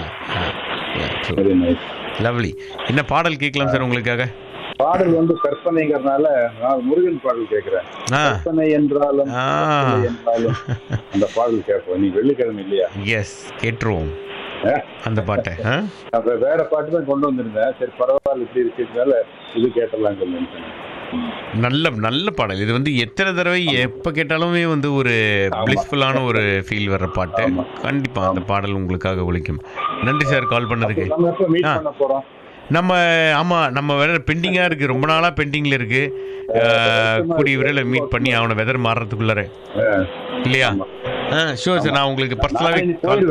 லவ்லி. என்ன பாடல் கேட்கலாம் சார் உங்களுக்காக? பாடல் வந்து கற்பனைங்கிறதுனால நான் முருகன் பாடல் கேட்கிறேன். கற்பனை என்றாலும் அந்த பாடல் கேட்போம். நீ வெள்ளிக்கிழமை இல்லையா? எஸ், கேட்டுருவோம். அந்த பாட்டை வேற பாட்டு தான் கொண்டு வந்திருந்தேன். சரி பரவாயில்ல இப்படி இருக்கிறதுனால இது கேட்டலாம் சொல்லி. நல்ல நல்ல பாடல். இது வந்து எத்தனை தடவை எப்போ கேட்டாலுமே வந்து ஒரு பிளிஸ்ஃபுல்லான ஒரு ஃபீல் வர்ற பாட்டு. கண்டிப்பா அந்த பாடல் உங்களுக்காக ஒலிக்கும். நன்றி சார் கால் பண்ணதுக்கு. நம்ம ஆமாம் நம்ம வேற பெண்டிங்காக இருக்குது, ரொம்ப நாளாக பெண்டிங்கில் இருக்குது. கூடிய விரைவில் மீட் பண்ணி அவனை வெதர் மாறுறதுக்குள்ளார இல்லையா? ஷூர் சார், நான் உங்களுக்கு பர்சனலாகவே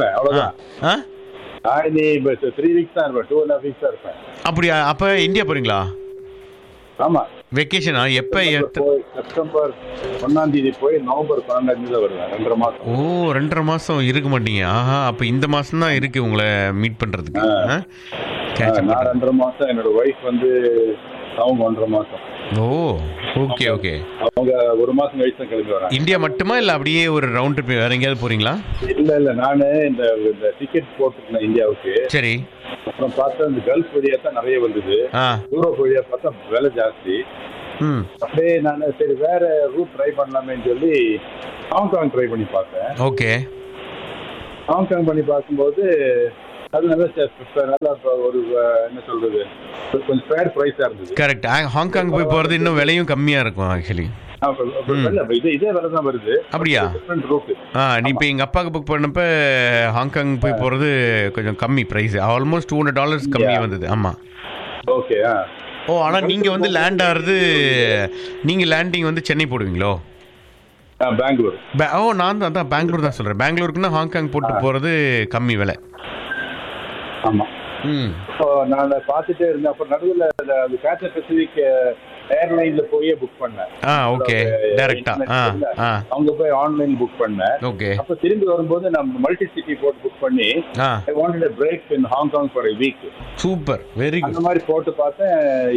அப்படியா? அப்போ இந்தியா போகிறீங்களா? ஆமா. வெக்கேஷனா? எப்போ? செப்டம்பர் 1ஆம் தேதி போய் நவம்பர் 12ஆம் தேதி வருவேன். 2.5 மாதம். ஓ 2.5 மாதம் இருக்க மாட்டீங்க. ஆஹா, அப்போ இந்த மாதம் தான் இருக்குது உங்களை மீட் பண்ணுறதுக்கு. நான் 2.5 மாதம், என்னோட ஒய்ஃப் வந்து அவங்க 1.5 மாதம். ஓ ஓகே ஓகே. அவங்க 1 மாதம் கழிச்சு தான் கிளம்பி வராங்க. இந்தியா மட்டுமா இல்லை அப்படியே ஒரு ரவுண்ட் ட்ரிப் வேற எங்கேயாவது போறீங்களா? இல்லை நான் இந்த டிக்கெட் போட்டுருந்தேன் இந்தியாவுக்கு. சரி. அப்புறம் பார்த்தா இந்த கல்ஃப் வழியா தான் நிறைய வந்தது. யூரோப் வழியா பார்த்தா விலை ஜாஸ்தி. அப்படியே நான் சரி வேற ரூட் ட்ரை பண்ணலாமேன்னு சொல்லி ஹாங்காங் ட்ரை பண்ணி பார்த்தேன். ஓகே. ஹாங்காங் பண்ணி பார்க்கும்போது அது நல்லா ஒரு என்ன சொல்றது, கொஞ்சம் ஃபேர் பிரைஸா இருந்தது. கரெக்ட். ஹாங்காங் போய் போறது இன்னும் விலையும் கம்மியா இருக்கும் ஆக்சுவலி. இதே வேலை தான் வருது. அப்படியா? நீ இப்போ எங்கள் அப்பாவுக்கு புக் பண்ணப்ப ஹாங்காங் போய் போகிறது கொஞ்சம் கம்மி ப்ரைஸ், ஆல்மோஸ்ட் $200 கம்மியாக வந்தது. ஆமாம். ஓகே. ஓ ஆனால் நீங்கள் வந்து லேண்ட் ஆகிறது, நீங்கள் லேண்டிங் வந்து சென்னை போடுவீங்களோ? பெங்களூர். ஓ நான் தான் பெங்களூர் தான் சொல்கிறேன். பெங்களூருக்குன்னா ஹாங்காங் போட்டு போகிறது கம்மி விலை. ஆமாம். நான் பார்த்துட்டே இருந்தேன். அப்புறம் நடுவில் கேத்தர் பெசிபிக் ஏர்லைன்ல போய் புக் பண்ணேன். ஓகே. டைரக்டா அவங்க போய் ஆன்லைன் புக் பண்ணேன். ஓகே. அப்ப திரும்பி வரும்போது நம்ம மல்டி சிட்டி போட்டு புக் பண்ணி I wanted a break in Hong Kong for a week. Super, very good. அந்த மாதிரி போட்டு பார்த்தேன்.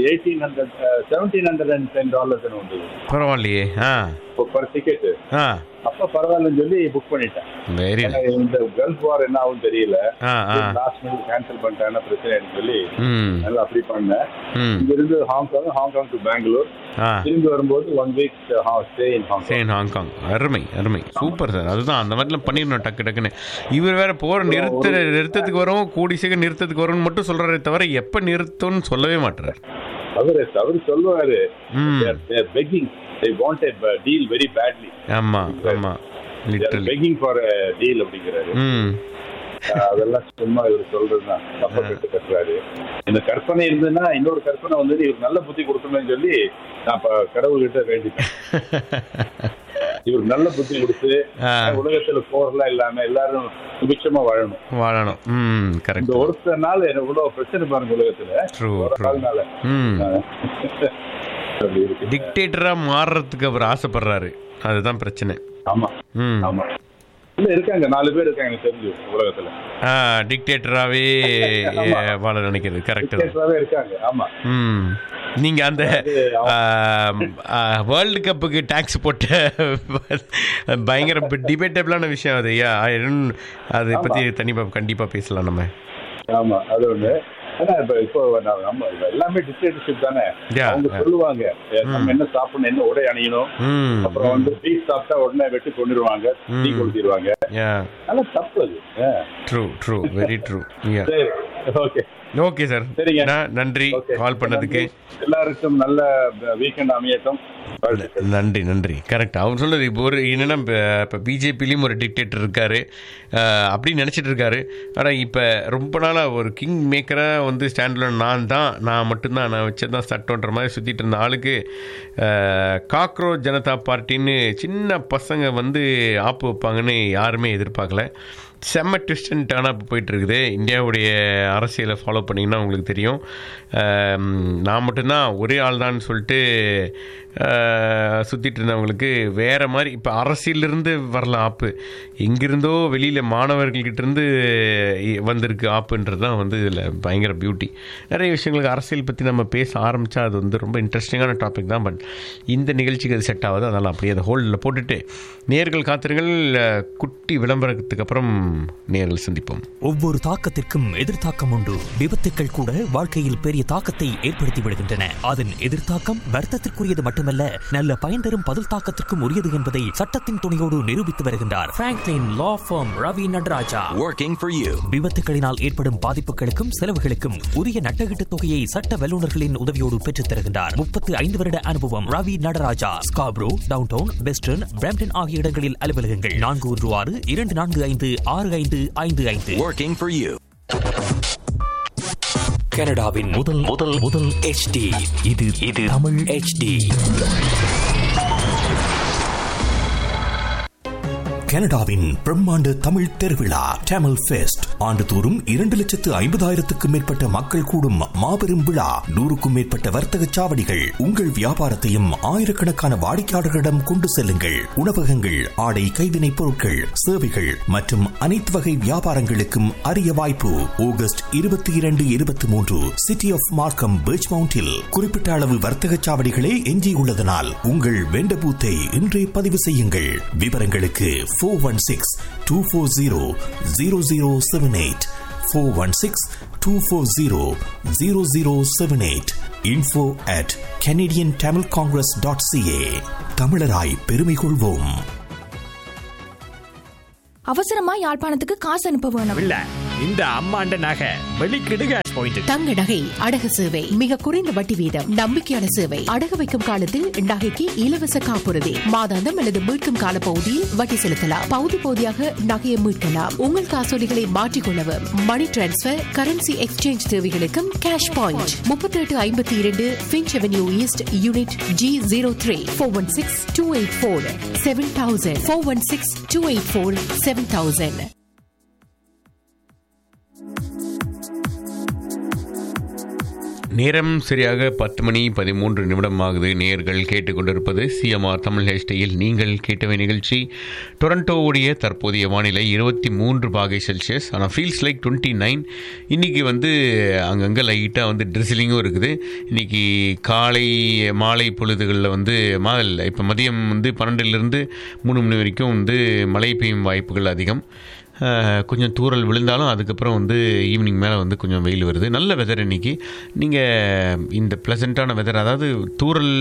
$1,710 வந்தது. பரவாயில்லையே. Per ticket. அப்ப பரவாயில்லன்னு சொல்லி புக் பண்ணிட்டேன். இந்த கல்ஃப் வார் என்ன ஆகும் தெரியல, லாஸ்ட் மினிட் கேன்சல் பண்ணிட்டேன், பிரச்சனை சொல்லி நல்லா அப்படி பண்ணேன். இங்க இருந்து ஹாங்காங் டு பெங்களூர், திரும்பி வரும்போது 1 week ஸ்டே இன் ஹாங்காங். அருமை அருமை, சூப்பர் சார். அதுதான் அந்த மாதிரிலாம் பண்ணிடணும் டக்கு டக்குன்னு. இவர் வேற போற நிறுத்தத்துக்கு வரும், கூடி சீக்கிரம் நிறுத்தத்துக்கு வரும்னு மட்டும் சொல்றாரே தவிர எப்ப நிறுத்தம்னு சொல்லவே மாட்டாரு. அவரு சொல்லுவாரு begging, they want a deal very badly. ஆமா ஆமா, literally begging for a deal அப்படிங்கறாரு. அதெல்லாம் சும்மா இவர் சொல்றதுதான், தப்பா கட்டுறாரு. இந்த கற்பனை இருந்ததுன்னா இன்னொரு கற்பனை வந்து இவர் நல்ல புத்தி கொடுக்கணும்னு சொல்லி நான் கடவுள்கிட்ட வேண்டிட்டேன். இவர் நல்ல புத்தி கொடுத்து உலகத்துல போர்லாம் இல்லாம எல்லாரும் சுபிட்சமா வாழணும். கரெக்ட். ஒருத்தனால எவ்வளவு பிரச்சனை பாருங்க உலகத்துல. டிக்டேட்டரா மாறுறதுக்கு அவர் ஆசைப்படுறாரு, அதுதான் பிரச்சனை. ஆமா ஆமா, இருக்காங்க 4 பேர் இருக்காங்க எனக்கு தெரிஞ்சு உலகத்துல டிக்டேட்டராவே வாழ நினைக்கிறது. கரெக்ட் இருக்காங்க. ஆமா. நீங்க அந்த வேர்ல்டு கப்புக்கு டாக்ஸ் போட்ட பயங்கர டிபேட்டபிளான விஷயம் அது. அதை பத்தி கண்டிப்பா பேசலாம் நம்ம. ஆமா, அது ஒண்ணு. ஆனா இப்போ நம்ம எல்லாமே டிக்டேட்டர்ஷிப் தானே. அவங்க சொல்லுவாங்க நம்ம என்ன சாப்பிடணும், என்ன உடை அணியணும், அப்புறம் வந்து பீஃப் சாப்பிட்டா உடனே வெட்டி கொண்டுருவாங்க, டீ கொடுத்திருவாங்க. அதெல்லாம் தப்பு அது. True, very true. Okay okay sir, சரிங்க, நன்றி கால் பண்ணதுக்கு. எல்லாருக்கும் நல்ல வீக்கெண்ட் அமையட்டும். நன்றி. கரெக்ட். அவர் சொல்றது இப்போ ஒரு என்னன்னா, இப்போ பிஜேபிலையும் ஒரு டிக்டேட்டர் இருக்காரு அப்படின்னு நினச்சிட்டு இருக்காரு. ஆனால் இப்போ ரொம்ப நாளாக ஒரு கிங் மேக்கராக வந்து ஸ்டாண்டில் நான் மட்டும்தான் நான் வச்சதான் சட்டம்ன்ற மாதிரி சுற்றிட்டு இருந்த ஆளுக்கு காக்ரோச் ஜனதா பார்ட்டின்னு சின்ன பசங்க வந்து ஆப்பு வைப்பாங்கன்னு யாருமே எதிர்பார்க்கல. செம்ம ட்விஸ்ட் அண்ட் டர்ன் அப் போயிட்டுருக்குது. இந்தியாவுடைய அரசியலை ஃபாலோ பண்ணிங்கன்னா உங்களுக்கு தெரியும். நான் மட்டும்தான் ஒரே ஆள் தான் சொல்லிட்டு சுற்றிட்டு இருந்தவங்களுக்கு வேறு மாதிரி இப்போ அரசியலிருந்து வரலாம் ஆப்பு, எங்கிருந்தோ வெளியில் மாணவர்கள்கிட்டேருந்து வந்திருக்கு ஆப்புன்றது தான் வந்து இதில் பயங்கர பியூட்டி. நிறைய விஷயங்களுக்கு அரசியல் பற்றி நம்ம பேச ஆரம்பித்தா அது வந்து ரொம்ப இன்ட்ரெஸ்டிங்கான டாபிக் தான். பட் இந்த நிகழ்ச்சிக்கு அது செட் ஆகுது, அதனால் அப்படியே அதை ஹோல்டில் போட்டுட்டு நேர்கள் காத்திருங்கள். குட்டி விளம்பரத்துக்கு அப்புறம் நேர்கள் சந்திப்போம். ஒவ்வொரு தாக்கத்திற்கும் எதிர்த்தாக்கம் உண்டு. விபத்துக்கள் கூட வாழ்க்கையில் பெரிய தாக்கத்தை ஏற்படுத்தி விடுகின்றன. அதன் எதிர்த்தாக்கம் வருத்தத்திற்குரியது மட்டும் மட்டுமல்ல நல்ல பயன் தரும் பதில் தாக்கத்திற்கும் உரியது என்பதை சட்டத்தின் துணையோடு நிரூபித்து வருகின்றார் Franklin law form Ravi Nataraja. Working for you. விபத்துகளினால் ஏற்படும் பாதிப்புகளுக்கும் செலவுகளுக்கும் உரிய நட்டகீட்டு தொகையை சட்ட வல்லுநர்களின் உதவியோடு பெற்றுத் தருகின்றார். 35 வருட அனுபவம். Ravi Nataraja. Scarborough, downtown, western, Brampton ஆகிய இடங்களில் அலுவலகங்கள். 416-245-6555. Working for you. கனடாவின் முதல் HD. இது தமிழ் HD. கனடாவின் பிரம்மாண்ட தமிழ் திருவிழா டேமல் ஃபெஸ்ட் ஆண்டுதோறும் 2,50,000க்கும் மேற்பட்ட மக்கள் கூடும் மாபெரும் விழா. 100க்கும் மேற்பட்ட வர்த்தக சாவடிகள். உங்கள் வியாபாரத்தையும் ஆயிரக்கணக்கான வாடிக்கையாளர்களிடம் கொண்டு செல்லுங்கள். உணவகங்கள், ஆடை கைவினைப் பொருட்கள், சேவைகள் மற்றும் அனைத்து வகை வியாபாரங்களுக்கும் அரிய வாய்ப்பு. ஆகஸ்ட் 22, 23 சிட்டி ஆஃப் மார்க்கம் பீச் மவுண்டில் குறிப்பிட்ட அளவு வர்த்தக சாவடிகளே எஞ்சியுள்ளதனால் உங்கள் வெண்ட பூத்தை இன்றே பதிவு செய்யுங்கள். விவரங்களுக்கு 416-240-0078 416-240-0078. info@canadiantamilcongress.ca. தமிழராய் பெருமை கொள்வோம். அவசரமா யாழ்ப்பாணத்துக்கு காசு அனுப்ப வேணும். இல்ல இந்த அம்மாண்ட நகை வெளிக்கிடு கேஷ் பாயிண்ட். தங்க நகை அடகு சேவை மிக குறைந்த வட்டி வீதம். நம்பிக்கையான சேவை. அடகு வைக்கும் காலத்தில் நகைக்கு இலவச காப்புறுதி. மாதாந்தம் அல்லது மீட்கும் கால பகுதியில் வட்டி செலுத்தலாம். பகுதி பகுதியாக நகையை மீட்கலாம். உங்கள் காசோலிகளை மாற்றிக்கொள்ளவும் மணி டிரான்ஸ்பர், கரன்சி எக்ஸ்சேஞ்ச் தேவைகளுக்கும் cash point. 3852 Finch avenue east unit G03. 416-284-7000. 416-284-7000. நேரம் சரியாக 10:13 ஆகுது. நேயர்கள் கேட்டுக்கொண்டிருப்பது சிஎம்ஆர் தமிழ் ஹெச்டியில் நீங்கள் கேட்டவை நிகழ்ச்சி. டொரண்டோவுடைய தற்போதைய வானிலை 23 பாகை செல்சியஸ். ஆனால் ஃபீல்ஸ் லைக் 29. இன்றைக்கி அங்கங்கே லைட்டாக ட்ரிசிலிங்கும் இருக்குது. இன்றைக்கி காலை மாலை பொழுதுகளில் இப்போ மதியம் 12லேருந்து 3 மணி வரைக்கும் மழை பெய்யும் வாய்ப்புகள் அதிகம். கொஞ்சம் தூறல் விழுந்தாலும் அதுக்கப்புறம் ஈவினிங் மேலே கொஞ்சம் வெயில் வருது. நல்ல வெதர் இன்றைக்கி. நீங்கள் இந்த ப்ளசண்ட்டான வெதர், அதாவது தூறல்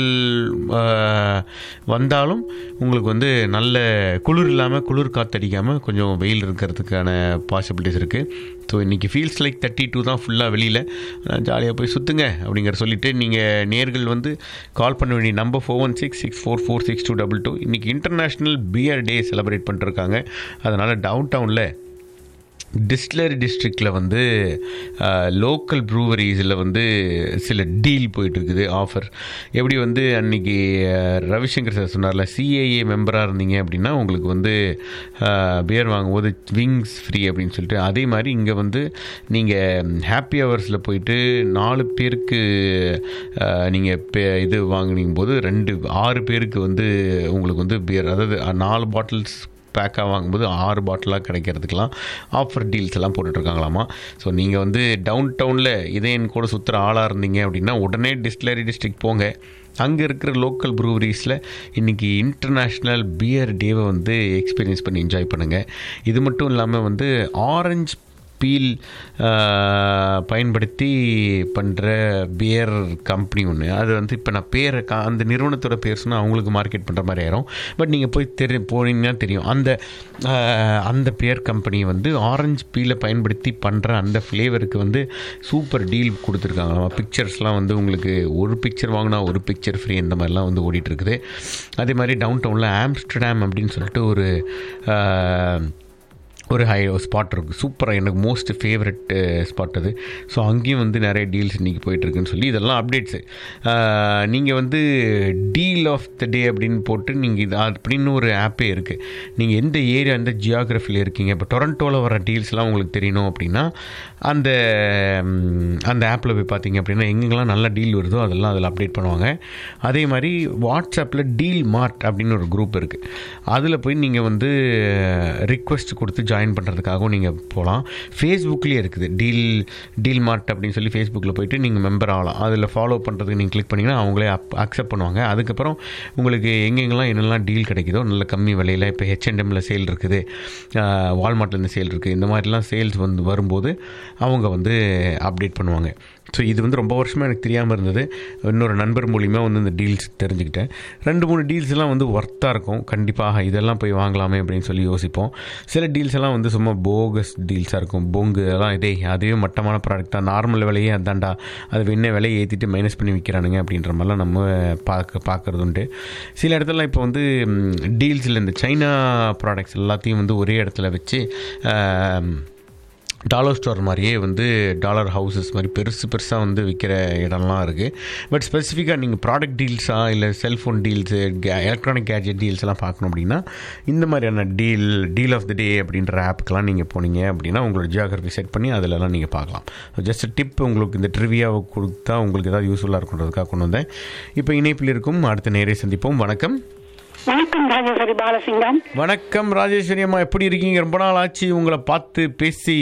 வந்தாலும் உங்களுக்கு நல்ல குளிர் இல்லாமல் குளிர் காற்றடிக்காமல் கொஞ்சம் வெயில் இருக்கிறதுக்கான பாசிபிலிட்டிஸ் இருக்குது. ஸோ இன்றைக்கி ஃபீல்ஸ் லைக் 32 தான் ஃபுல்லாக வெளியில். ஜாலியாக போய் சுற்றுங்க அப்படிங்கிற சொல்லிவிட்டு நீங்கள் நேர்கள் கால் பண்ண வேண்டிய நம்பர் 416-644-6222. இன்றைக்கி இன்டர்நேஷ்னல் பியர் டே செலிப்ரேட் பண்ணிட்டுருக்காங்க. அதனால் டவுன் டவுனில் டிஸ்டிலரி டிஸ்ட்ரிக்டில் லோக்கல் ப்ரூவரிஸில் சில டீல் போயிட்டுருக்குது, ஆஃபர். எப்படி அன்றைக்கி ரவிசங்கர் சார் சொன்னார்ல, சிஏஏ மெம்பராக இருந்தீங்க அப்படின்னா உங்களுக்கு பியர் வாங்கும்போது விங்ஸ் ஃப்ரீ அப்படின்னு சொல்லிட்டு, அதே மாதிரி இங்கே நீங்கள் ஹாப்பி ஹவர்ஸில் போயிட்டு 4 பேருக்கு நீங்கள் இது வாங்கினீங்க போது 6 பேருக்கு உங்களுக்கு பியர், அதாவது 4 பாட்டில்ஸ் பேக்காக வாங்கும்போது 6 பாட்டிலாக கிடைக்கிறதுக்கெலாம் ஆஃபர் டீல்ஸ் எல்லாம் போட்டுட்ருக்காங்களாமா. ஸோ நீங்கள் டவுன் டவுனில் இதே என் கூட சுற்றுற ஆளாக இருந்தீங்க அப்படின்னா உடனே டிஸ்டிலரி டிஸ்ட்ரிக்ட் போங்க. அங்கே இருக்கிற லோக்கல் ப்ரூவரிஸில் இன்றைக்கி இன்டர்நேஷ்னல் பியர் டேவை எக்ஸ்பீரியன்ஸ் பண்ணி என்ஜாய் பண்ணுங்கள். இது மட்டும் இல்லாமல் ஆரஞ்சு பீல் பயன்படுத்தி பண்ணுற பியர் கம்பெனி ஒன்று, அது இப்போ நான் பேரை அந்த நிறுவனத்தோட பேர் சொன்னால் அவங்களுக்கு மார்க்கெட் பண்ணுற மாதிரி ஆயிரும். பட் நீங்கள் போய் போனீங்கன்னா தெரியும், அந்த பியர் கம்பெனி ஆரஞ்சு பீலை பயன்படுத்தி பண்ணுற அந்த ஃப்ளேவருக்கு சூப்பர் டீல் கொடுத்துருக்காங்க. பிக்சர்ஸ்லாம் உங்களுக்கு ஒரு பிக்சர் வாங்கினா ஒரு பிக்சர் ஃப்ரீ, இந்த மாதிரிலாம் ஓடிட்டுருக்குது. அதே மாதிரி டவுன் டவுனில் ஆம்ஸ்டர்டாம் அப்படின்னு சொல்லிட்டு ஒரு ஸ்பாட் இருக்குது. சூப்பராக, எனக்கு மோஸ்ட் ஃபேவரட் ஸ்பாட் அது. ஸோ அங்கேயும் நிறைய டீல்ஸ் இன்றைக்கி போயிட்டுருக்குன்னு சொல்லி இதெல்லாம் அப்டேட்ஸு. நீங்கள் டீல் ஆஃப் த டே அப்படின்னு போட்டு நீங்கள் இது அப்படின்னு ஒரு ஆப்பே இருக்குது. நீங்கள் எந்த ஏரியா, எந்த ஜியாகிரஃபியில் இருக்கீங்க, இப்போ டொரண்டோவில் வர டீல்ஸ்லாம் உங்களுக்கு தெரியணும் அப்படின்னா அந்த ஆப்பில் போய் பார்த்தீங்க அப்படின்னா எங்கெங்கெல்லாம் நல்ல டீல் வருதோ அதெல்லாம் அதில் அப்டேட் பண்ணுவாங்க. அதே மாதிரி வாட்ஸ்அப்பில் டீல் மார்ட் அப்படின்னு ஒரு குரூப் இருக்குது. அதில் போய் நீங்கள் ரிக்வெஸ்ட் கொடுத்து ஜாயின் பண்ணுறதுக்காகவும் நீங்கள் போகலாம். ஃபேஸ்புக்லேயே இருக்குது டீல் மார்ட் அப்படின்னு சொல்லி ஃபேஸ்புக்கில் போய்ட்டு நீங்கள் மெம்பர் ஆகலாம். அதில் ஃபாலோ பண்ணுறதுக்கு நீங்கள் கிளிக் பண்ணிங்கன்னா அவங்களே அக்செப்ட் பண்ணுவாங்க. அதுக்கப்புறம் உங்களுக்கு எங்கெங்கெல்லாம் என்னெல்லாம் டீல் கிடைக்குதோ நல்ல கம்மி விலையில், இப்போ H&Mல சேல் இருக்குது, வால்மார்ட்டில் சேல் இருக்குது, இந்த மாதிரிலாம் சேல்ஸ் வரும்போது அவங்க அப்டேட் பண்ணுவாங்க. ஸோ இது வந்து ரொம்ப வருஷமாக எனக்கு தெரியாமல் இருந்தது. இன்னொரு நண்பர் மூலிமா வந்து இந்த டீல்ஸ் தெரிஞ்சுக்கிட்டேன். 2-3 டீல்ஸ் எல்லாம் வந்து ஒர்த்தாக இருக்கும். கண்டிப்பாக இதெல்லாம் போய் வாங்கலாமே அப்படின்னு சொல்லி யோசிப்போம். சில டீல்ஸ் எல்லாம் வந்து சும்மா போகஸ் டீல்ஸாக இருக்கும். பொங்கு அதெல்லாம் அதுவே மட்டமான ப்ராடக்ட் தான், நார்மல் விலையே அதாண்டா, அது என்ன விலையை ஏற்றிட்டு மைனஸ் பண்ணி விற்கிறானுங்க அப்படின்ற மாதிரிலாம் நம்ம பார்க்குறது உண்டு. சில இடத்துல இப்போ வந்து டீல்ஸில் இந்த சைனா ப்ராடக்ட்ஸ் எல்லாத்தையும் வந்து ஒரே இடத்துல வச்சு டாலர் ஸ்டோர் மாதிரியே வந்து டாலர் ஹவுசஸ் மாதிரி பெருசாக வந்து விற்கிற இடம்லாம் இருக்குது. பட் ஸ்பெசிஃபிக்காக நீங்கள் ப்ராடக்ட் டீல்ஸாக இல்லை cellphone deals, electronic gadget deals எல்லாம் பார்க்கணும் அப்படின்னா இந்த மாதிரியான டீல் ஆஃப் தி டே அப்படின்ற ஆப்புக்கெலாம் நீங்கள் போனீங்க அப்படின்னா உங்களோட ஜியோகிராஃபி செட் பண்ணி அதிலலாம் நீங்கள் பார்க்கலாம். ஜஸ்ட் டிப் உங்களுக்கு இந்த ட்ரிவியாவை கொடுத்தா உங்களுக்கு ஏதாவது யூஸ்ஃபுல்லாக இருக்குன்றதுக்காக கொண்டு வந்தேன். இப்போ இணைப்பில் இருக்கும் அடுத்த நேரே சந்திப்போம். வணக்கம். வணக்கம் ராஜேஸ்வரி பாலசிங்கம். வணக்கம் ராஜேஸ்வரி அம்மா, எப்படி இருக்கீங்க? ரொம்ப நாள் ஆச்சு உங்களை பார்த்து பேசி.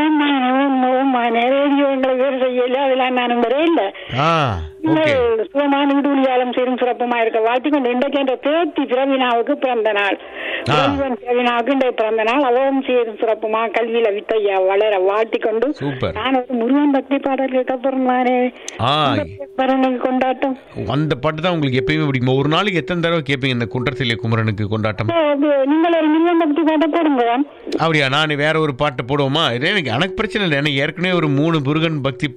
ரேடியோ எங்களை வேறு செய்யல, அதெல்லாம் நான் வரையில சுகமான விடுதலையாலும் சீரும் சிறப்புமா இருக்க வாழ்த்தி கொண்டு இன்றைக்கு என்ற பேத்தி பிரவீனாவுக்கு பிறந்த நாள். பிரவீனாவுக்கு இன்றைய பிறந்த நாள். அவரும் சீரும் சிறப்புமா கல்வியில வித்தையா வளர வாழ்த்தி கொண்டு நான் ஒரு முருகன் பக்தி பாடல் கேட்க போறேன். கொண்டாட்டம் அந்த பாட்டு தான் உங்களுக்கு எப்பயுமே பிடிக்கும். ஒரு நாளைக்கு எத்தனை தடவை கேட்பீங்க இந்த குன்றத்திலே குமரனுக்கு கொண்டாட்டம்? நீங்கள் ஒரு முருகன் பக்தி பாட்டை போடுங்க. அப்படியா? நான் வேற ஒரு பாட்டு போடுவோமா? எனக்கு பிரச்சனை இல்லை. ஏற்கனவே ஒரு 3 முருகன் பக்தி